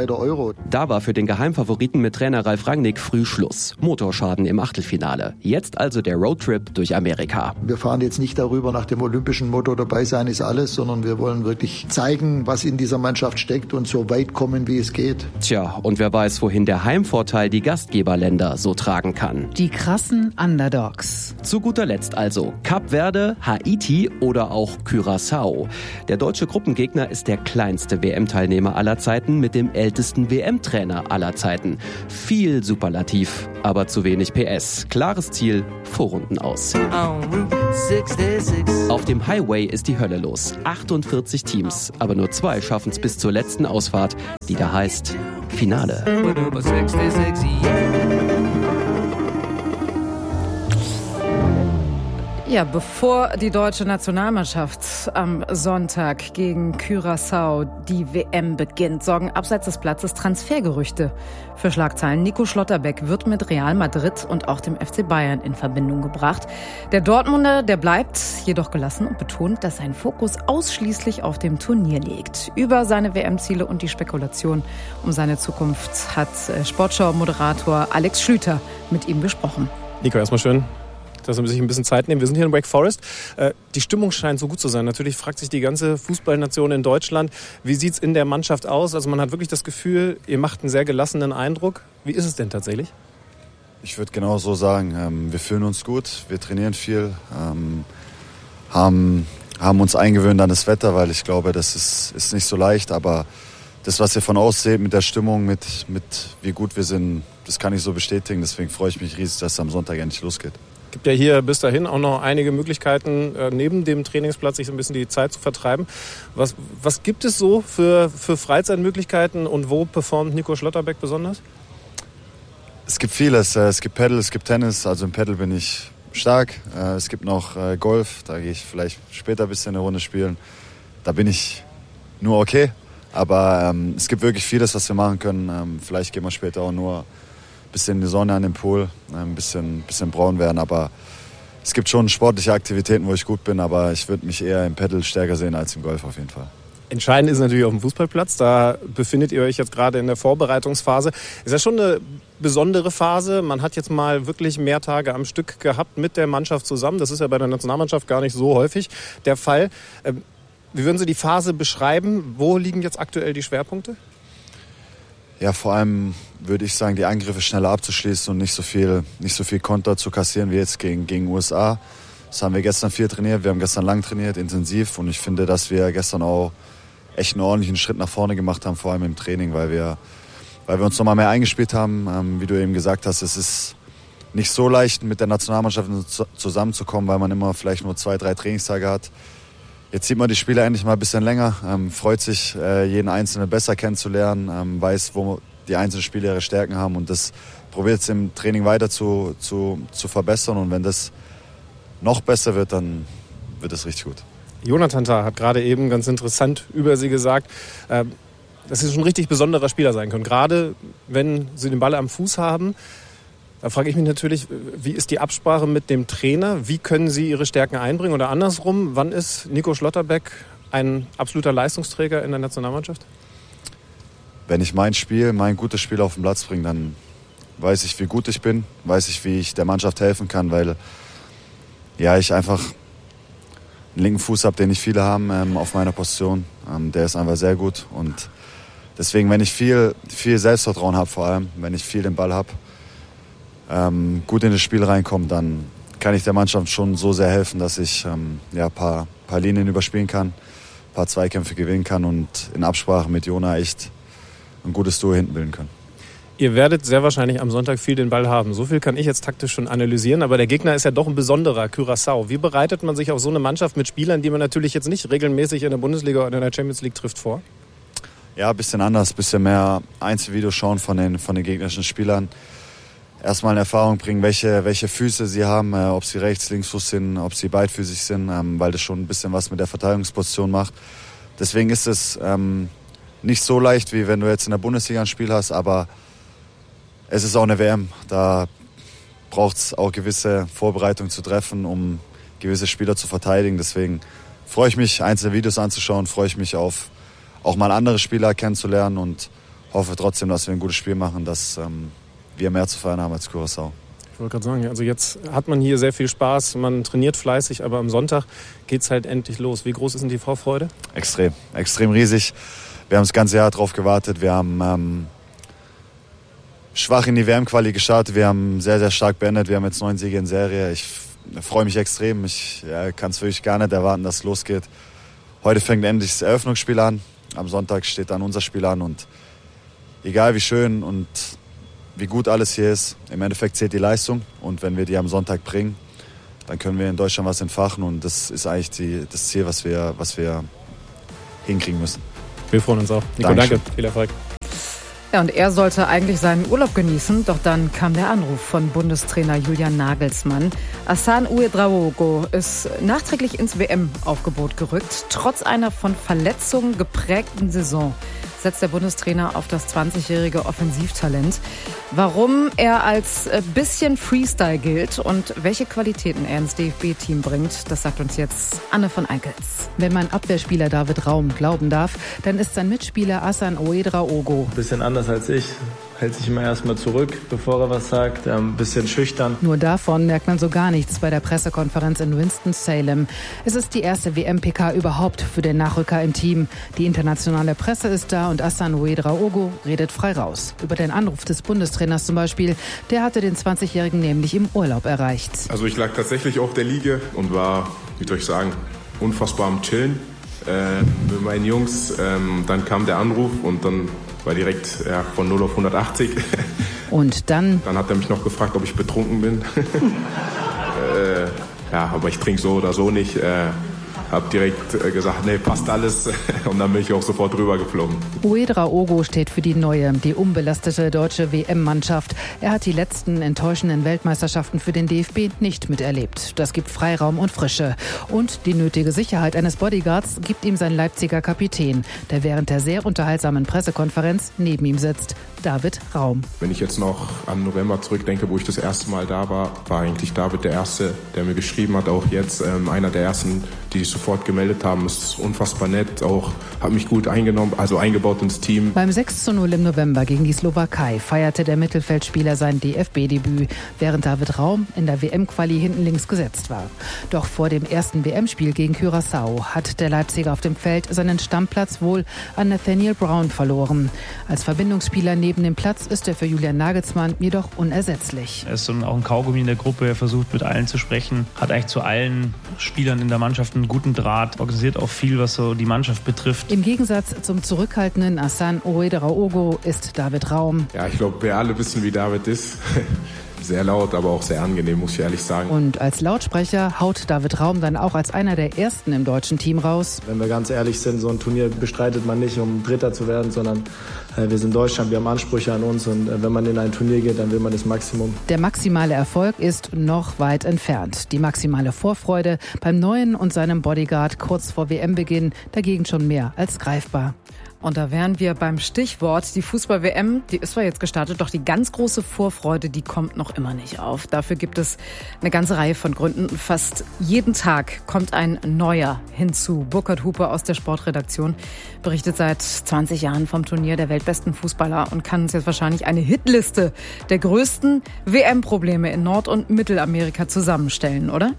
Road. Da war für den Geheimfavoriten mit Trainer Ralf Rangnick früh Schluss. Motorschaden im Achtelfinale. Jetzt also der Roadtrip durch Amerika. Wir fahren jetzt nicht darüber, nach dem olympischen Motto dabei sein ist alles, sondern wir wollen wirklich zeigen, was in dieser Mannschaft steckt und so weit kommen, wie es geht. Tja, und wer weiß, wohin der Heimvorteil die Gastgeberländer so tragen kann. Die krassen Underdogs. Zu guter Letzt also Kap Verde, Haiti oder auch Curaçao. Der deutsche Gruppengegner ist der kleinste W M-Teilnehmer aller Zeiten mit dem ältesten W M-Trainer aller Zeiten. Viel Superlativ, aber zu wenig P S. Klares Ziel, Vorrunden aus. Auf dem Highway ist die Hölle los. achtundvierzig Teams, aber nur zwei schaffen es bis zur letzten Ausfahrt, die da heißt Finale. Ja, bevor die deutsche Nationalmannschaft am Sonntag gegen Curaçao die W M beginnt, sorgen abseits des Platzes Transfergerüchte für Schlagzeilen. Nico Schlotterbeck wird mit Real Madrid und auch dem F C Bayern in Verbindung gebracht. Der Dortmunder, der bleibt jedoch gelassen und betont, dass sein Fokus ausschließlich auf dem Turnier liegt. Über seine W M-Ziele und die Spekulation um seine Zukunft hat Sportschau-Moderator Alex Schlüter mit ihm gesprochen. Nico, erstmal schön, dass wir sich ein bisschen Zeit nehmen. Wir sind hier in Wake Forest. Die Stimmung scheint so gut zu sein. Natürlich fragt sich die ganze Fußballnation in Deutschland, wie sieht es in der Mannschaft aus? Also man hat wirklich das Gefühl, ihr macht einen sehr gelassenen Eindruck. Wie ist es denn tatsächlich? Ich würde genau so sagen, wir fühlen uns gut, wir trainieren viel, haben, haben uns eingewöhnt an das Wetter, weil ich glaube, das ist, ist nicht so leicht. Aber das, was ihr von außen seht mit der Stimmung, mit, mit wie gut wir sind, das kann ich so bestätigen. Deswegen freue ich mich riesig, dass es am Sonntag endlich losgeht. Es gibt ja hier bis dahin auch noch einige Möglichkeiten, äh, neben dem Trainingsplatz sich so ein bisschen die Zeit zu vertreiben. Was, was gibt es so für, für Freizeitmöglichkeiten und wo performt Nico Schlotterbeck besonders? Es gibt vieles. Es gibt Paddle, es gibt Tennis. Also im Paddle bin ich stark. Es gibt noch Golf. Da gehe ich vielleicht später ein bisschen eine Runde spielen. Da bin ich nur okay. Aber ähm, es gibt wirklich vieles, was wir machen können. Ähm, vielleicht gehen wir später auch nur ein bisschen in die Sonne an den Pool, ein bisschen, bisschen braun werden. Aber es gibt schon sportliche Aktivitäten, wo ich gut bin. Aber ich würde mich eher im Paddle stärker sehen als im Golf auf jeden Fall. Entscheidend ist natürlich auf dem Fußballplatz. Da befindet ihr euch jetzt gerade in der Vorbereitungsphase. Ist ja schon eine besondere Phase. Man hat jetzt mal wirklich mehr Tage am Stück gehabt mit der Mannschaft zusammen. Das ist ja bei der Nationalmannschaft gar nicht so häufig der Fall. Wie würden Sie die Phase beschreiben? Wo liegen jetzt aktuell die Schwerpunkte? Ja, vor allem würde ich sagen, die Angriffe schneller abzuschließen und nicht so viel, nicht so viel Konter zu kassieren wie jetzt gegen, gegen U S A. Das haben wir gestern viel trainiert. Wir haben gestern lang trainiert, intensiv. Und ich finde, dass wir gestern auch echt einen ordentlichen Schritt nach vorne gemacht haben, vor allem im Training, weil wir, weil wir uns nochmal mehr eingespielt haben. Ähm, wie du eben gesagt hast, es ist nicht so leicht, mit der Nationalmannschaft zusammenzukommen, weil man immer vielleicht nur zwei, drei Trainingstage hat. Jetzt sieht man die Spieler endlich mal ein bisschen länger, ähm, freut sich, äh, jeden Einzelnen besser kennenzulernen, ähm, weiß, wo die einzelnen Spieler ihre Stärken haben und das probiert es im Training weiter zu, zu, zu verbessern. Und wenn das noch besser wird, dann wird es richtig gut. Jonathan Tah hat gerade eben ganz interessant über Sie gesagt, äh, dass Sie schon ein richtig besonderer Spieler sein können. Gerade wenn Sie den Ball am Fuß haben. Da frage ich mich natürlich, wie ist die Absprache mit dem Trainer? Wie können Sie Ihre Stärken einbringen? Oder andersrum, wann ist Nico Schlotterbeck ein absoluter Leistungsträger in der Nationalmannschaft? Wenn ich mein Spiel, mein gutes Spiel auf den Platz bringe, dann weiß ich, wie gut ich bin, weiß ich, wie ich der Mannschaft helfen kann, weil ja, ich einfach einen linken Fuß habe, den nicht viele haben ähm, auf meiner Position. Ähm, der ist einfach sehr gut und deswegen, wenn ich viel, viel Selbstvertrauen habe, vor allem, wenn ich viel den Ball habe, ähm, gut in das Spiel reinkomme, dann kann ich der Mannschaft schon so sehr helfen, dass ich ähm, ja, ein paar, paar Linien überspielen kann, ein paar Zweikämpfe gewinnen kann und in Absprache mit Jona echt ein gutes Duo hinten bilden können. Ihr werdet sehr wahrscheinlich am Sonntag viel den Ball haben. So viel kann ich jetzt taktisch schon analysieren. Aber der Gegner ist ja doch ein besonderer, Curaçao. Wie bereitet man sich auf so eine Mannschaft mit Spielern, die man natürlich jetzt nicht regelmäßig in der Bundesliga oder in der Champions League trifft, vor? Ja, ein bisschen anders, ein bisschen mehr Einzelvideos schauen von den, von den gegnerischen Spielern. Erstmal in Erfahrung bringen, welche, welche Füße sie haben, äh, ob sie rechts, links Fuß sind, ob sie beidfüßig sind, ähm, weil das schon ein bisschen was mit der Verteidigungsposition macht. Deswegen ist es ähm, nicht so leicht, wie wenn du jetzt in der Bundesliga ein Spiel hast, aber es ist auch eine W M. Da braucht es auch gewisse Vorbereitungen zu treffen, um gewisse Spieler zu verteidigen. Deswegen freue ich mich, einzelne Videos anzuschauen, freue ich mich auf auch mal andere Spieler kennenzulernen und hoffe trotzdem, dass wir ein gutes Spiel machen, dass ähm, wir mehr zu feiern haben als Curaçao. Ich wollte gerade sagen, also jetzt hat man hier sehr viel Spaß, man trainiert fleißig, aber am Sonntag geht es halt endlich los. Wie groß ist denn die Vorfreude? Extrem, extrem riesig. Wir haben das ganze Jahr drauf gewartet. Wir haben ähm, schwach in die W M-Quali gestartet. Wir haben sehr, sehr stark beendet. Wir haben jetzt neun Siege in Serie. Ich freue mich extrem. Ich ja, kann es wirklich gar nicht erwarten, dass es losgeht. Heute fängt endlich das Eröffnungsspiel an. Am Sonntag steht dann unser Spiel an. Und egal wie schön und wie gut alles hier ist, im Endeffekt zählt die Leistung. Und wenn wir die am Sonntag bringen, dann können wir in Deutschland was entfachen. Und das ist eigentlich die, das Ziel, was wir, was wir hinkriegen müssen. Wir freuen uns auch. Nico, Dankeschön. Danke. Viel Erfolg. Ja, und er sollte eigentlich seinen Urlaub genießen, doch dann kam der Anruf von Bundestrainer Julian Nagelsmann. Hassan Ouedraogo ist nachträglich ins W M-Aufgebot gerückt. Trotz einer von Verletzungen geprägten Saison setzt der Bundestrainer auf das zwanzigjährige Offensivtalent. Warum er als bisschen Freestyle gilt und welche Qualitäten er ins D F B-Team bringt, das sagt uns jetzt Anne von Eickels. Wenn man Abwehrspieler David Raum glauben darf, dann ist sein Mitspieler Hassan Ouedraogo bisschen anders als ich. Hält sich immer erstmal zurück, bevor er was sagt, ein bisschen schüchtern. Nur davon merkt man so gar nichts bei der Pressekonferenz in Winston-Salem. Es ist die erste W M-P K überhaupt für den Nachrücker im Team. Die internationale Presse ist da und Hassan Ouedraogo redet frei raus. Über den Anruf des Bundestrainers zum Beispiel, der hatte den zwanzigjährigen nämlich im Urlaub erreicht. Also ich lag tatsächlich auf der Liege und war, wie soll ich sagen, unfassbar am Chillen äh, mit meinen Jungs. Ähm, dann kam der Anruf und dann war direkt ja, von null auf hundertachtzig. Und dann? Dann hat er mich noch gefragt, ob ich betrunken bin. äh, ja, aber ich trinke so oder so nicht. Äh, hab direkt äh, gesagt, nee, passt alles. Und dann bin ich auch sofort rüber geflogen. Ouedraogo steht für die neue, die unbelastete deutsche W M-Mannschaft. Er hat die letzten enttäuschenden Weltmeisterschaften für den D F B nicht miterlebt. Das gibt Freiraum und Frische. Und die nötige Sicherheit eines Bodyguards gibt ihm sein Leipziger Kapitän, der während der sehr unterhaltsamen Pressekonferenz neben ihm sitzt. David Raum. Wenn ich jetzt noch an November zurückdenke, wo ich das erste Mal da war, war eigentlich David der Erste, der mir geschrieben hat. Auch jetzt ähm, einer der Ersten, die sich sofort gemeldet haben. Ist unfassbar nett, auch hat mich gut eingenommen, also eingebaut ins Team. Beim sechs zu null im November gegen die Slowakei feierte der Mittelfeldspieler sein D F B-Debüt, während David Raum in der W M-Quali hinten links gesetzt war. Doch vor dem ersten W M-Spiel gegen Curaçao hat der Leipziger auf dem Feld seinen Stammplatz wohl an Nathaniel Brown verloren. Als Verbindungsspieler neben dem Platz ist er für Julian Nagelsmann jedoch unersetzlich. Er ist so auch ein Kaugummi in der Gruppe, er versucht mit allen zu sprechen, hat eigentlich zu allen Spielern in der Mannschaft einen guten Draht, organisiert auch viel, was so die Mannschaft betrifft. Im Gegensatz zum zurückhaltenden Hassan Ouedraogo ist David Raum. Ja, ich glaube, wir alle wissen, wie David ist. Sehr laut, aber auch sehr angenehm, muss ich ehrlich sagen. Und als Lautsprecher haut David Raum dann auch als einer der Ersten im deutschen Team raus. Wenn wir ganz ehrlich sind, so ein Turnier bestreitet man nicht, um Dritter zu werden, sondern äh, wir sind Deutschland, wir haben Ansprüche an uns und äh, wenn man in ein Turnier geht, dann will man das Maximum. Der maximale Erfolg ist noch weit entfernt. Die maximale Vorfreude beim Neuen und seinem Bodyguard kurz vor W M-Beginn dagegen schon mehr als greifbar. Und da wären wir beim Stichwort, die Fußball-W M, die ist zwar jetzt gestartet, doch die ganz große Vorfreude, die kommt noch immer nicht auf. Dafür gibt es eine ganze Reihe von Gründen. Fast jeden Tag kommt ein neuer hinzu. Burkhard Hupe aus der Sportredaktion berichtet seit zwanzig Jahren vom Turnier der weltbesten Fußballer und kann uns jetzt wahrscheinlich eine Hitliste der größten W M-Probleme in Nord- und Mittelamerika zusammenstellen, oder?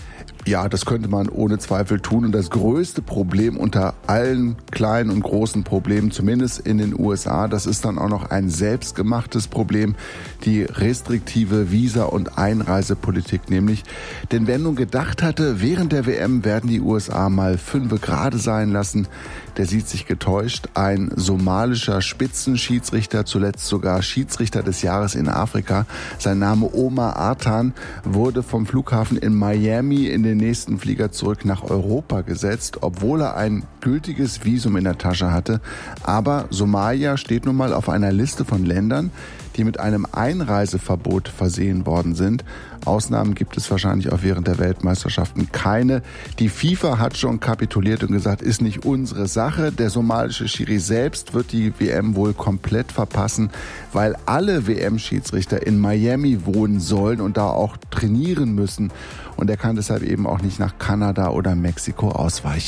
Ja, das könnte man ohne Zweifel tun. Und das größte Problem unter allen kleinen und großen Problemen, zumindest in den U S A, das ist dann auch noch ein selbstgemachtes Problem, die restriktive Visa- und Einreisepolitik nämlich. Denn wer nun gedacht hatte, während der W M werden die U S A mal fünfe gerade sein lassen, der sieht sich getäuscht. Ein somalischer Spitzenschiedsrichter, zuletzt sogar Schiedsrichter des Jahres in Afrika, sein Name Omar Artan, wurde vom Flughafen in Miami in den nächsten Flieger zurück nach Europa gesetzt, obwohl er ein gültiges Visum in der Tasche hatte. Aber Somalia steht nun mal auf einer Liste von Ländern, die mit einem Einreiseverbot versehen worden sind. Ausnahmen gibt es wahrscheinlich auch während der Weltmeisterschaften keine. Die FIFA hat schon kapituliert und gesagt, ist nicht unsere Sache. Der somalische Schiri selbst wird die W M wohl komplett verpassen, weil alle W M-Schiedsrichter in Miami wohnen sollen und da auch trainieren müssen. Und er kann deshalb eben auch nicht nach Kanada oder Mexiko ausweichen.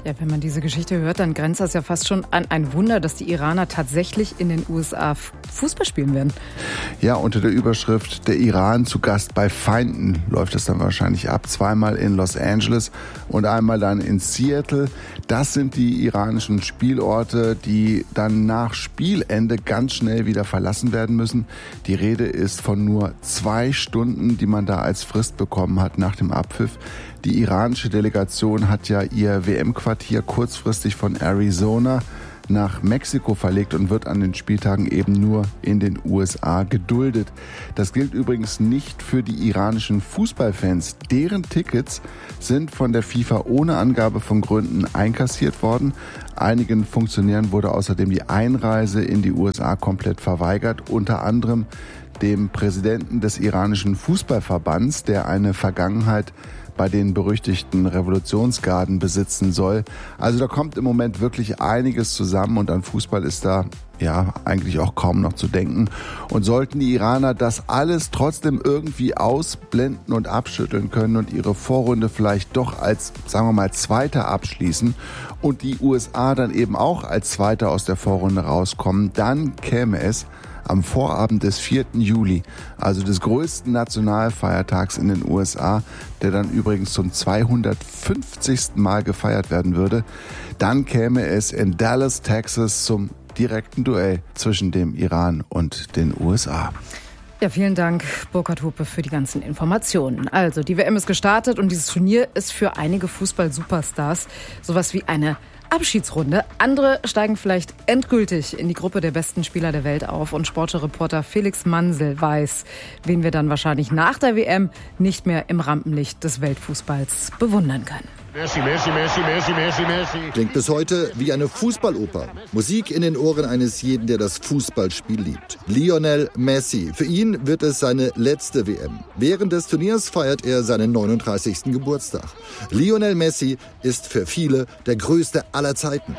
Ja, wenn man diese Geschichte hört, dann grenzt das ja fast schon an ein Wunder, dass die Iraner tatsächlich in den U S A Fußball spielen werden. Ja, unter der Überschrift "Der Iran zu Gast bei Feinden" läuft es dann wahrscheinlich ab. Zweimal in Los Angeles und einmal dann in Seattle. Das sind die iranischen Spielorte, die dann nach Spielende ganz schnell wieder verlassen werden müssen. Die Rede ist von nur zwei Stunden, die man da als Frist bekommen hat nach dem Abpfiff. Die iranische Delegation hat ja ihr W M-Quartier kurzfristig von Arizona nach Mexiko verlegt und wird an den Spieltagen eben nur in den U S A geduldet. Das gilt übrigens nicht für die iranischen Fußballfans. Deren Tickets sind von der FIFA ohne Angabe von Gründen einkassiert worden. Einigen Funktionären wurde außerdem die Einreise in die U S A komplett verweigert, unter anderem dem Präsidenten des iranischen Fußballverbands, der eine Vergangenheit bei den berüchtigten Revolutionsgarden besitzen soll. Also da kommt im Moment wirklich einiges zusammen und an Fußball ist da ja eigentlich auch kaum noch zu denken. Und sollten die Iraner das alles trotzdem irgendwie ausblenden und abschütteln können und ihre Vorrunde vielleicht doch als, sagen wir mal, Zweiter abschließen und die U S A dann eben auch als Zweiter aus der Vorrunde rauskommen, dann käme es am Vorabend des vierten Juli, also des größten Nationalfeiertags in den U S A, der dann übrigens zum zweihundertfünfzigsten Mal gefeiert werden würde, dann käme es in Dallas, Texas zum direkten Duell zwischen dem Iran und den U S A. Ja, vielen Dank, Burkhard Hupe, für die ganzen Informationen. Also, die W M ist gestartet und dieses Turnier ist für einige Fußball-Superstars sowas wie eine Abschiedsrunde. Andere steigen vielleicht endgültig in die Gruppe der besten Spieler der Welt auf und Sportreporter Felix Mansel weiß, wen wir dann wahrscheinlich nach der W M nicht mehr im Rampenlicht des Weltfußballs bewundern können. Messi, Messi, Messi, Messi, Messi, Messi. Klingt bis heute wie eine Fußballoper. Musik in den Ohren eines jeden, der das Fußballspiel liebt. Lionel Messi. Für ihn wird es seine letzte W M. Während des Turniers feiert er seinen neununddreißigsten Geburtstag. Lionel Messi ist für viele der größte aller Zeiten.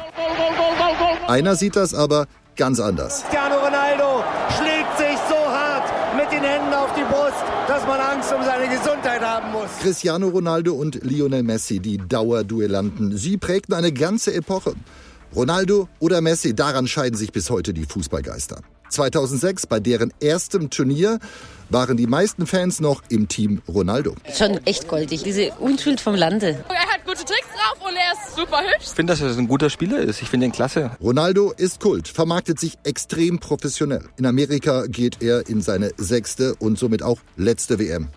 Einer sieht das aber ganz anders. Cristiano Ronaldo schlägt sich so hart mit den Händen auf die Brust, dass man Angst um seine Gesundheit haben muss. Cristiano Ronaldo und Lionel Messi, die Dauerduellanten. Sie prägten eine ganze Epoche. Ronaldo oder Messi, daran scheiden sich bis heute die Fußballgeister. zweitausendsechs, bei deren erstem Turnier, waren die meisten Fans noch im Team Ronaldo. Schon echt goldig, diese Unschuld vom Lande. Er hat gute Tricks drauf und er ist super hübsch. Ich finde, dass er ein guter Spieler ist. Ich finde ihn klasse. Ronaldo ist Kult, vermarktet sich extrem professionell. In Amerika geht er in seine sechste und somit auch letzte W M.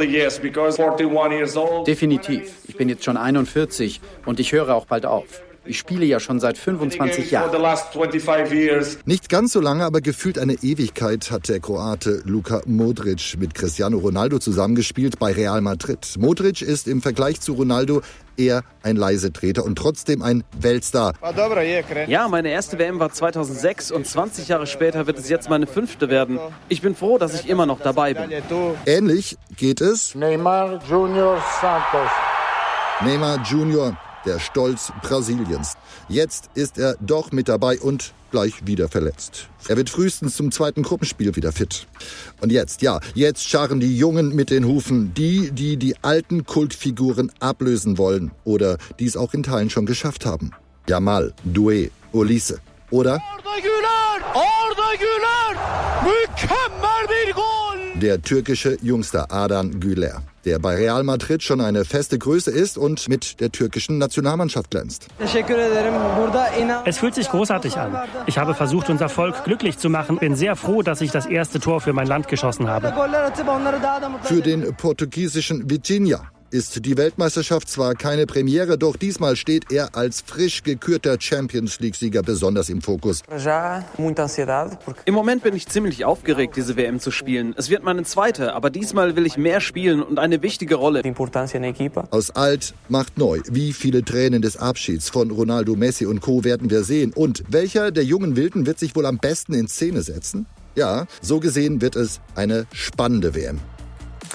Definitiv. Ich bin jetzt schon einundvierzig und ich höre auch bald auf. Ich spiele ja schon seit fünfundzwanzig Jahren. Nicht ganz so lange, aber gefühlt eine Ewigkeit hat der Kroate Luka Modric mit Cristiano Ronaldo zusammengespielt bei Real Madrid. Modric ist im Vergleich zu Ronaldo eher ein Leisetreter und trotzdem ein Weltstar. Ja, meine erste W M war zweitausendsechs und zwanzig Jahre später wird es jetzt meine fünfte werden. Ich bin froh, dass ich immer noch dabei bin. Ähnlich geht es Neymar Junior Santos. Neymar Junior, der Stolz Brasiliens. Jetzt ist er doch mit dabei und gleich wieder verletzt. Er wird frühestens zum zweiten Gruppenspiel wieder fit. Und jetzt, ja, jetzt scharren die Jungen mit den Hufen. Die, die die alten Kultfiguren ablösen wollen oder die es auch in Teilen schon geschafft haben. Yamal, Doué, Olise. Oder? Arda Güler! Arda Güler! Mükemmel bir Goal! Der türkische Jungster Ardan Güler, der bei Real Madrid schon eine feste Größe ist und mit der türkischen Nationalmannschaft glänzt. Es fühlt sich großartig an. Ich habe versucht, unser Volk glücklich zu machen. Bin sehr froh, dass ich das erste Tor für mein Land geschossen habe. Für den portugiesischen Vitinha ist die Weltmeisterschaft zwar keine Premiere, doch diesmal steht er als frisch gekürter Champions-League-Sieger besonders im Fokus. Im Moment bin ich ziemlich aufgeregt, diese W M zu spielen. Es wird meine zweite, aber diesmal will ich mehr spielen und eine wichtige Rolle. Aus alt macht neu. Wie viele Tränen des Abschieds von Ronaldo, Messi und Co. werden wir sehen? Und welcher der jungen Wilden wird sich wohl am besten in Szene setzen? Ja, so gesehen wird es eine spannende W M.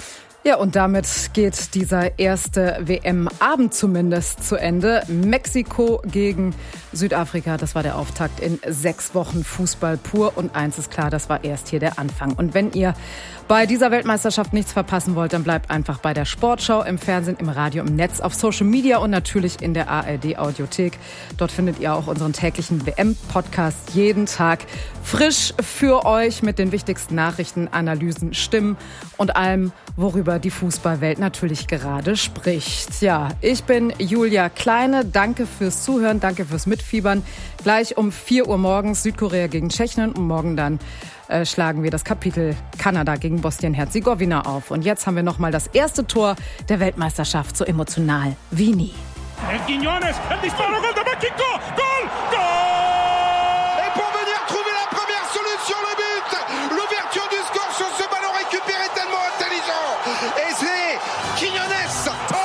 Ja, und damit geht dieser erste W M-Abend zumindest zu Ende. Mexiko gegen Südafrika, das war der Auftakt in sechs Wochen Fußball pur. Und eins ist klar, das war erst hier der Anfang. Und wenn ihr bei dieser Weltmeisterschaft nichts verpassen wollt, dann bleibt einfach bei der Sportschau, im Fernsehen, im Radio, im Netz, auf Social Media und natürlich in der A R D-Audiothek. Dort findet ihr auch unseren täglichen W M-Podcast jeden Tag frisch für euch mit den wichtigsten Nachrichten, Analysen, Stimmen und allem, worüber die Fußballwelt natürlich gerade spricht. Ja, ich bin Julia Kleine. Danke fürs Zuhören, danke fürs Mitfiebern. Gleich um vier Uhr morgens Südkorea gegen Tschechien und morgen dann äh, schlagen wir das Kapitel Kanada gegen Bosnien-Herzegowina auf. Und jetzt haben wir nochmal das erste Tor der Weltmeisterschaft, so emotional wie nie. El Quiñones, el disparo, gol de México, gol, gol! Et pour venir trouver la première solution, le but, l'ouverture du score sur ce ballon récupéré tellement intelligent. Et c'est Quiñones. Tor!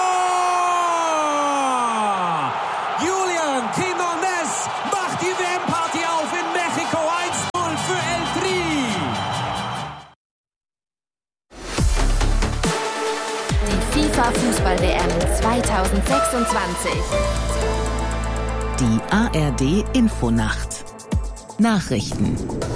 Julian Quiñones macht die W M-Party auf in Mexiko. eins null für El Tri. Die FIFA-Fußball-W M zwanzig sechsundzwanzig. Die A R D-Infonacht. Nachrichten.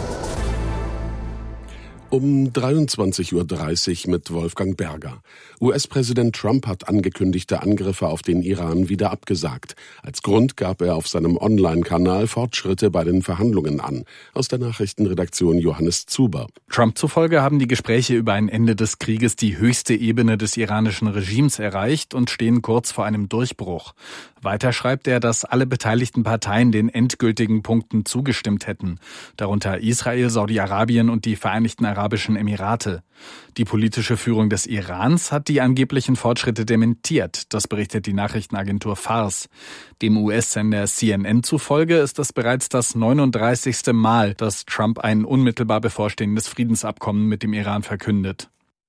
Um dreiundzwanzig Uhr dreißig mit Wolfgang Berger. U S-Präsident Trump hat angekündigte Angriffe auf den Iran wieder abgesagt. Als Grund gab er auf seinem Online-Kanal Fortschritte bei den Verhandlungen an. Aus der Nachrichtenredaktion Johannes Zuber. Trump zufolge haben die Gespräche über ein Ende des Krieges die höchste Ebene des iranischen Regimes erreicht und stehen kurz vor einem Durchbruch. Weiter schreibt er, dass alle beteiligten Parteien den endgültigen Punkten zugestimmt hätten, darunter Israel, Saudi-Arabien und die Vereinigten Arabischen Emirate. Die politische Führung des Irans hat die angeblichen Fortschritte dementiert, das berichtet die Nachrichtenagentur Fars. Dem U S-Sender C N N zufolge ist es bereits das neununddreißigste Mal, dass Trump ein unmittelbar bevorstehendes Friedensabkommen mit dem Iran verkündet.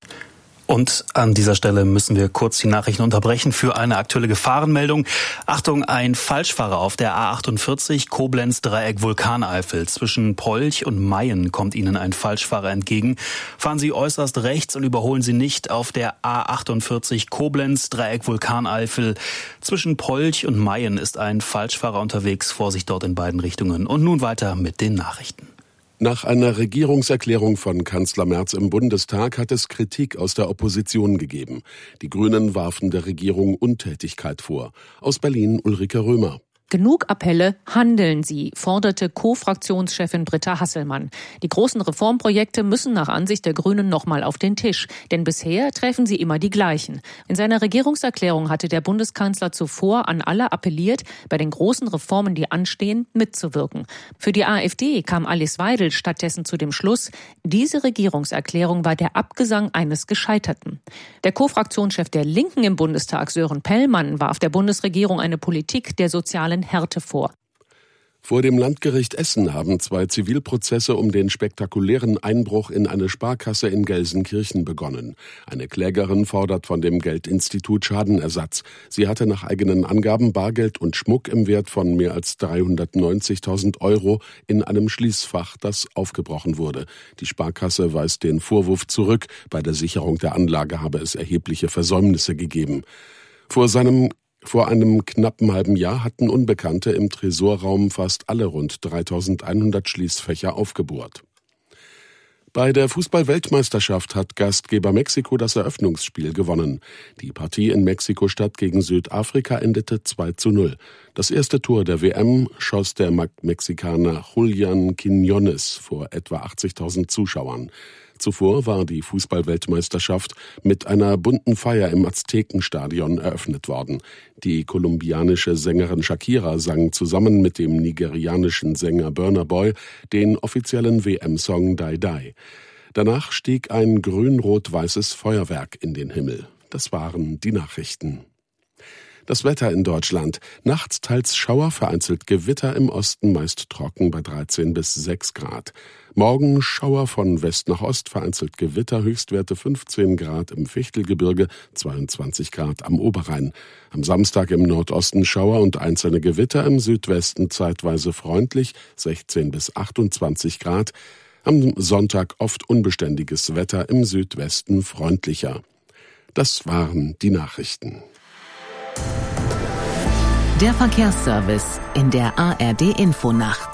Und an dieser Stelle müssen wir kurz die Nachrichten unterbrechen für eine aktuelle Gefahrenmeldung. Achtung, ein Falschfahrer auf der A achtundvierzig Koblenz-Dreieck Vulkaneifel. Zwischen Polch und Mayen kommt Ihnen ein Falschfahrer entgegen. Fahren Sie äußerst rechts und überholen Sie nicht auf der A achtundvierzig Koblenz-Dreieck Vulkaneifel. Zwischen Polch und Mayen ist ein Falschfahrer unterwegs. Vorsicht dort in beiden Richtungen. Und nun weiter mit den Nachrichten. Nach einer Regierungserklärung von Kanzler Merz im Bundestag hat es Kritik aus der Opposition gegeben. Die Grünen warfen der Regierung Untätigkeit vor. Aus Berlin Ulrike Römer. Genug Appelle, handeln Sie, forderte Co-Fraktionschefin Britta Hasselmann. Die großen Reformprojekte müssen nach Ansicht der Grünen nochmal auf den Tisch, denn bisher treffen sie immer die gleichen. In seiner Regierungserklärung hatte der Bundeskanzler zuvor an alle appelliert, bei den großen Reformen, die anstehen, mitzuwirken. Für die AfD kam Alice Weidel stattdessen zu dem Schluss, diese Regierungserklärung war der Abgesang eines Gescheiterten. Der Co-Fraktionschef der Linken im Bundestag, Sören Pellmann, warf der Bundesregierung eine Politik der sozialen Härte vor. Vor dem Landgericht Essen haben zwei Zivilprozesse um den spektakulären Einbruch in eine Sparkasse in Gelsenkirchen begonnen. Eine Klägerin fordert von dem Geldinstitut Schadenersatz. Sie hatte nach eigenen Angaben Bargeld und Schmuck im Wert von mehr als dreihundertneunzigtausend Euro in einem Schließfach, das aufgebrochen wurde. Die Sparkasse weist den Vorwurf zurück. Bei der Sicherung der Anlage habe es erhebliche Versäumnisse gegeben. Vor seinem Vor einem knappen halben Jahr hatten Unbekannte im Tresorraum fast alle rund dreitausendeinhundert Schließfächer aufgebohrt. Bei der Fußball-Weltmeisterschaft hat Gastgeber Mexiko das Eröffnungsspiel gewonnen. Die Partie in Mexiko-Stadt gegen Südafrika endete zwei zu null. Das erste Tor der W M schoss der Mexikaner Julian Quiñones vor etwa achtzigtausend Zuschauern. Zuvor war die Fußball-Weltmeisterschaft mit einer bunten Feier im Aztekenstadion eröffnet worden. Die kolumbianische Sängerin Shakira sang zusammen mit dem nigerianischen Sänger Burna Boy den offiziellen W M-Song Die Die. Danach stieg ein grün-rot-weißes Feuerwerk in den Himmel. Das waren die Nachrichten. Das Wetter in Deutschland. Nachts teils Schauer, vereinzelt Gewitter, im Osten meist trocken bei dreizehn bis sechs Grad. Morgen Schauer von West nach Ost, vereinzelt Gewitter, Höchstwerte fünfzehn Grad im Fichtelgebirge, zweiundzwanzig Grad am Oberrhein. Am Samstag im Nordosten Schauer und einzelne Gewitter, im Südwesten zeitweise freundlich, sechzehn bis achtundzwanzig Grad. Am Sonntag oft unbeständiges Wetter, im Südwesten freundlicher. Das waren die Nachrichten. Der Verkehrsservice in der A R D-Infonacht.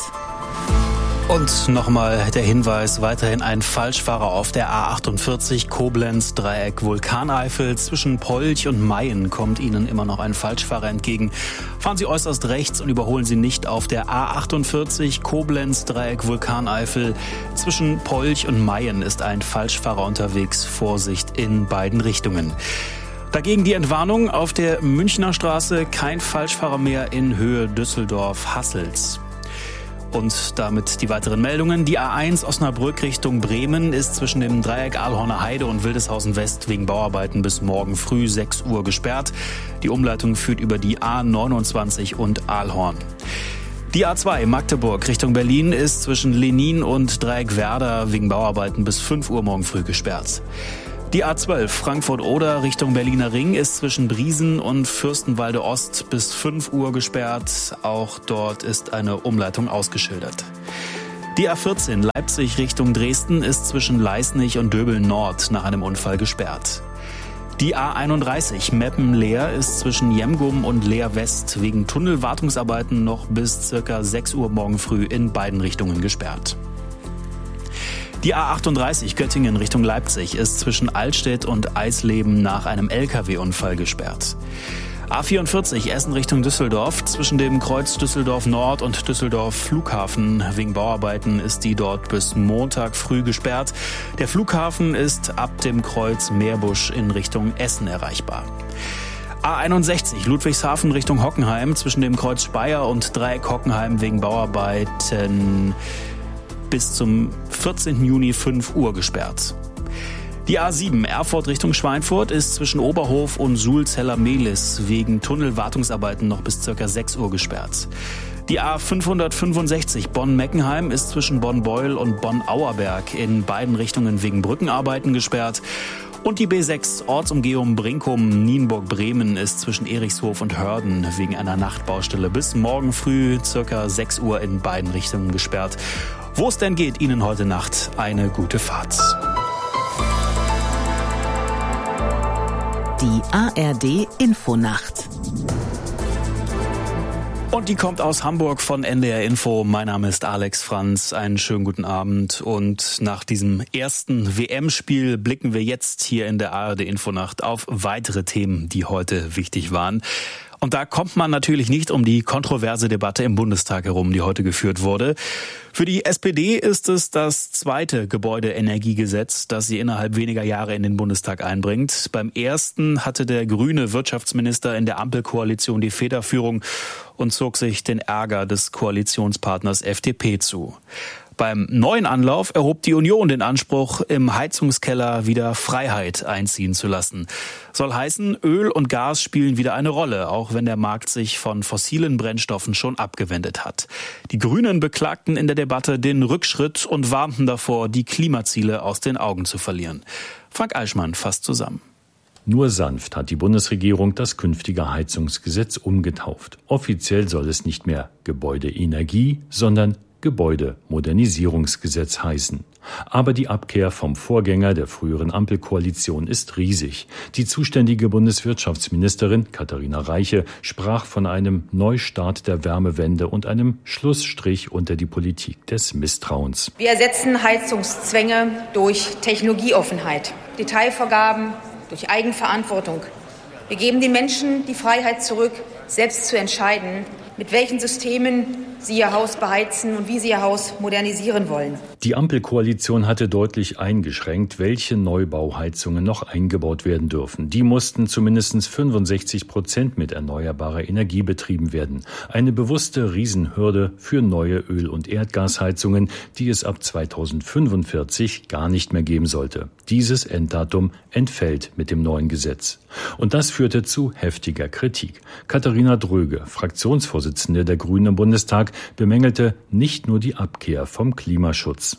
Und nochmal der Hinweis, weiterhin ein Falschfahrer auf der A achtundvierzig Koblenz Dreieck Vulkaneifel. Zwischen Polch und Mayen kommt Ihnen immer noch ein Falschfahrer entgegen. Fahren Sie äußerst rechts und überholen Sie nicht auf der A achtundvierzig Koblenz Dreieck Vulkaneifel. Zwischen Polch und Mayen ist ein Falschfahrer unterwegs. Vorsicht in beiden Richtungen. Dagegen die Entwarnung auf der Münchner Straße. Kein Falschfahrer mehr in Höhe Düsseldorf-Hassels. Und damit die weiteren Meldungen. Die A eins Osnabrück Richtung Bremen ist zwischen dem Dreieck Ahlhorner Heide und Wildeshausen West wegen Bauarbeiten bis morgen früh sechs Uhr gesperrt. Die Umleitung führt über die A neunundzwanzig und Ahlhorn. Die A zwei Magdeburg Richtung Berlin ist zwischen Lenin und Dreieck Werder wegen Bauarbeiten bis fünf Uhr morgen früh gesperrt. Die A zwölf Frankfurt-Oder Richtung Berliner Ring ist zwischen Briesen und Fürstenwalde Ost bis fünf Uhr gesperrt. Auch dort ist eine Umleitung ausgeschildert. Die A vierzehn Leipzig Richtung Dresden ist zwischen Leisnig und Döbeln Nord nach einem Unfall gesperrt. Die A einunddreißig Meppen-Leer ist zwischen Jemgum und Leer West wegen Tunnelwartungsarbeiten noch bis circa sechs Uhr morgen früh in beiden Richtungen gesperrt. Die A achtunddreißig Göttingen Richtung Leipzig ist zwischen Altstedt und Eisleben nach einem L K W-Unfall gesperrt. A vierundvierzig Essen Richtung Düsseldorf zwischen dem Kreuz Düsseldorf Nord und Düsseldorf Flughafen. Wegen Bauarbeiten ist die dort bis Montag früh gesperrt. Der Flughafen ist ab dem Kreuz Meerbusch in Richtung Essen erreichbar. A einundsechzig Ludwigshafen Richtung Hockenheim zwischen dem Kreuz Speyer und Dreieck Hockenheim wegen Bauarbeiten bis zum vierzehnten Juni fünf Uhr gesperrt. Die A sieben Erfurt Richtung Schweinfurt ist zwischen Oberhof und Sulzeller-Mehlis wegen Tunnelwartungsarbeiten noch bis ca. sechs Uhr gesperrt. Die A fünfhundertfünfundsechzig Bonn-Meckenheim ist zwischen Bonn-Beuel und Bonn-Auerberg in beiden Richtungen wegen Brückenarbeiten gesperrt. Und die B sechs Ortsumgehung Brinkum-Nienburg-Bremen ist zwischen Erichshof und Hörden wegen einer Nachtbaustelle bis morgen früh ca. sechs Uhr in beiden Richtungen gesperrt. Wo es denn geht, Ihnen heute Nacht eine gute Fahrt. Die A R D-Infonacht. Und die kommt aus Hamburg von N D R Info. Mein Name ist Alex Franz. Einen schönen guten Abend. Und nach diesem ersten W M-Spiel blicken wir jetzt hier in der A R D-Infonacht auf weitere Themen, die heute wichtig waren. Und da kommt man natürlich nicht um die kontroverse Debatte im Bundestag herum, die heute geführt wurde. Für die S P D ist es das zweite Gebäudeenergiegesetz, das sie innerhalb weniger Jahre in den Bundestag einbringt. Beim ersten hatte der grüne Wirtschaftsminister in der Ampelkoalition die Federführung und zog sich den Ärger des Koalitionspartners F D P zu. Beim neuen Anlauf erhob die Union den Anspruch, im Heizungskeller wieder Freiheit einziehen zu lassen. Soll heißen, Öl und Gas spielen wieder eine Rolle, auch wenn der Markt sich von fossilen Brennstoffen schon abgewendet hat. Die Grünen beklagten in der Debatte den Rückschritt und warnten davor, die Klimaziele aus den Augen zu verlieren. Frank Eichmann fasst zusammen. Nur sanft hat die Bundesregierung das künftige Heizungsgesetz umgetauft. Offiziell soll es nicht mehr Gebäudeenergie, sondern Gebäudemodernisierungsgesetz heißen. Aber die Abkehr vom Vorgänger der früheren Ampelkoalition ist riesig. Die zuständige Bundeswirtschaftsministerin Katharina Reiche sprach von einem Neustart der Wärmewende und einem Schlussstrich unter die Politik des Misstrauens. Wir ersetzen Heizungszwänge durch Technologieoffenheit, Detailvorgaben durch Eigenverantwortung. Wir geben den Menschen die Freiheit zurück, selbst zu entscheiden, mit welchen Systemen sie ihr Haus beheizen und wie sie ihr Haus modernisieren wollen. Die Ampelkoalition hatte deutlich eingeschränkt, welche Neubauheizungen noch eingebaut werden dürfen. Die mussten zumindest fünfundsechzig Prozent mit erneuerbarer Energie betrieben werden. Eine bewusste Riesenhürde für neue Öl- und Erdgasheizungen, die es ab zweitausendfünfundvierzig gar nicht mehr geben sollte. Dieses Enddatum entfällt mit dem neuen Gesetz. Und das führte zu heftiger Kritik. Katharina Dröge, Fraktionsvorsitzende der Grünen im Bundestag, bemängelte nicht nur die Abkehr vom Klimaschutz.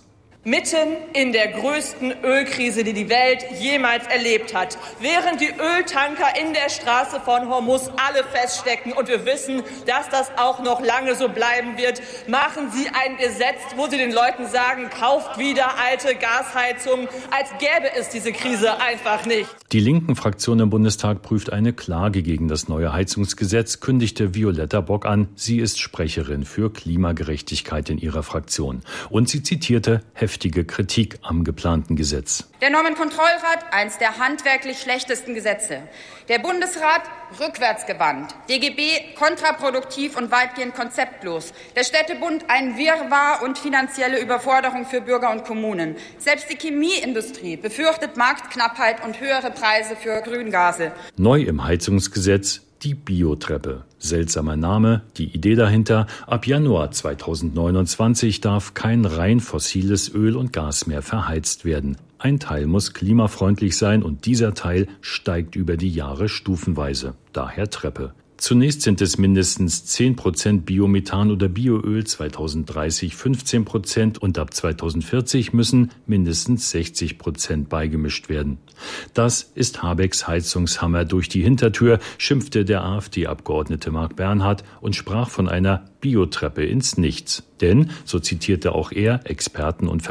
Mitten in der größten Ölkrise, die die Welt jemals erlebt hat, während die Öltanker in der Straße von Hormuz alle feststecken und wir wissen, dass das auch noch lange so bleiben wird, machen Sie ein Gesetz, wo Sie den Leuten sagen, kauft wieder alte Gasheizungen, als gäbe es diese Krise einfach nicht. Die linken Fraktion im Bundestag prüft eine Klage gegen das neue Heizungsgesetz, kündigte Violetta Bock an. Sie ist Sprecherin für Klimagerechtigkeit in ihrer Fraktion. Und sie zitierte heftige Kritik am geplanten Gesetz. Der Normenkontrollrat, eins der handwerklich schlechtesten Gesetze. Der Bundesrat, rückwärtsgewandt. D G B, kontraproduktiv und weitgehend konzeptlos. Der Städtebund, ein Wirrwarr und finanzielle Überforderung für Bürger und Kommunen. Selbst die Chemieindustrie befürchtet Marktknappheit und höhere Preise für Grüngase. Neu im Heizungsgesetz die Biotreppe. Seltsamer Name, die Idee dahinter: Ab Januar zweitausendneunundzwanzig darf kein rein fossiles Öl und Gas mehr verheizt werden. Ein Teil muss klimafreundlich sein und dieser Teil steigt über die Jahre stufenweise. Daher Treppe. Zunächst sind es mindestens zehn Prozent Biomethan oder Bioöl, zweitausenddreißig fünfzehn Prozent und ab zweitausendvierzig müssen mindestens sechzig Prozent beigemischt werden. Das ist Habecks Heizungshammer durch die Hintertür, schimpfte der AfD-Abgeordnete Marc Bernhard und sprach von einer Biotreppe ins Nichts. Denn, so zitierte auch er Experten und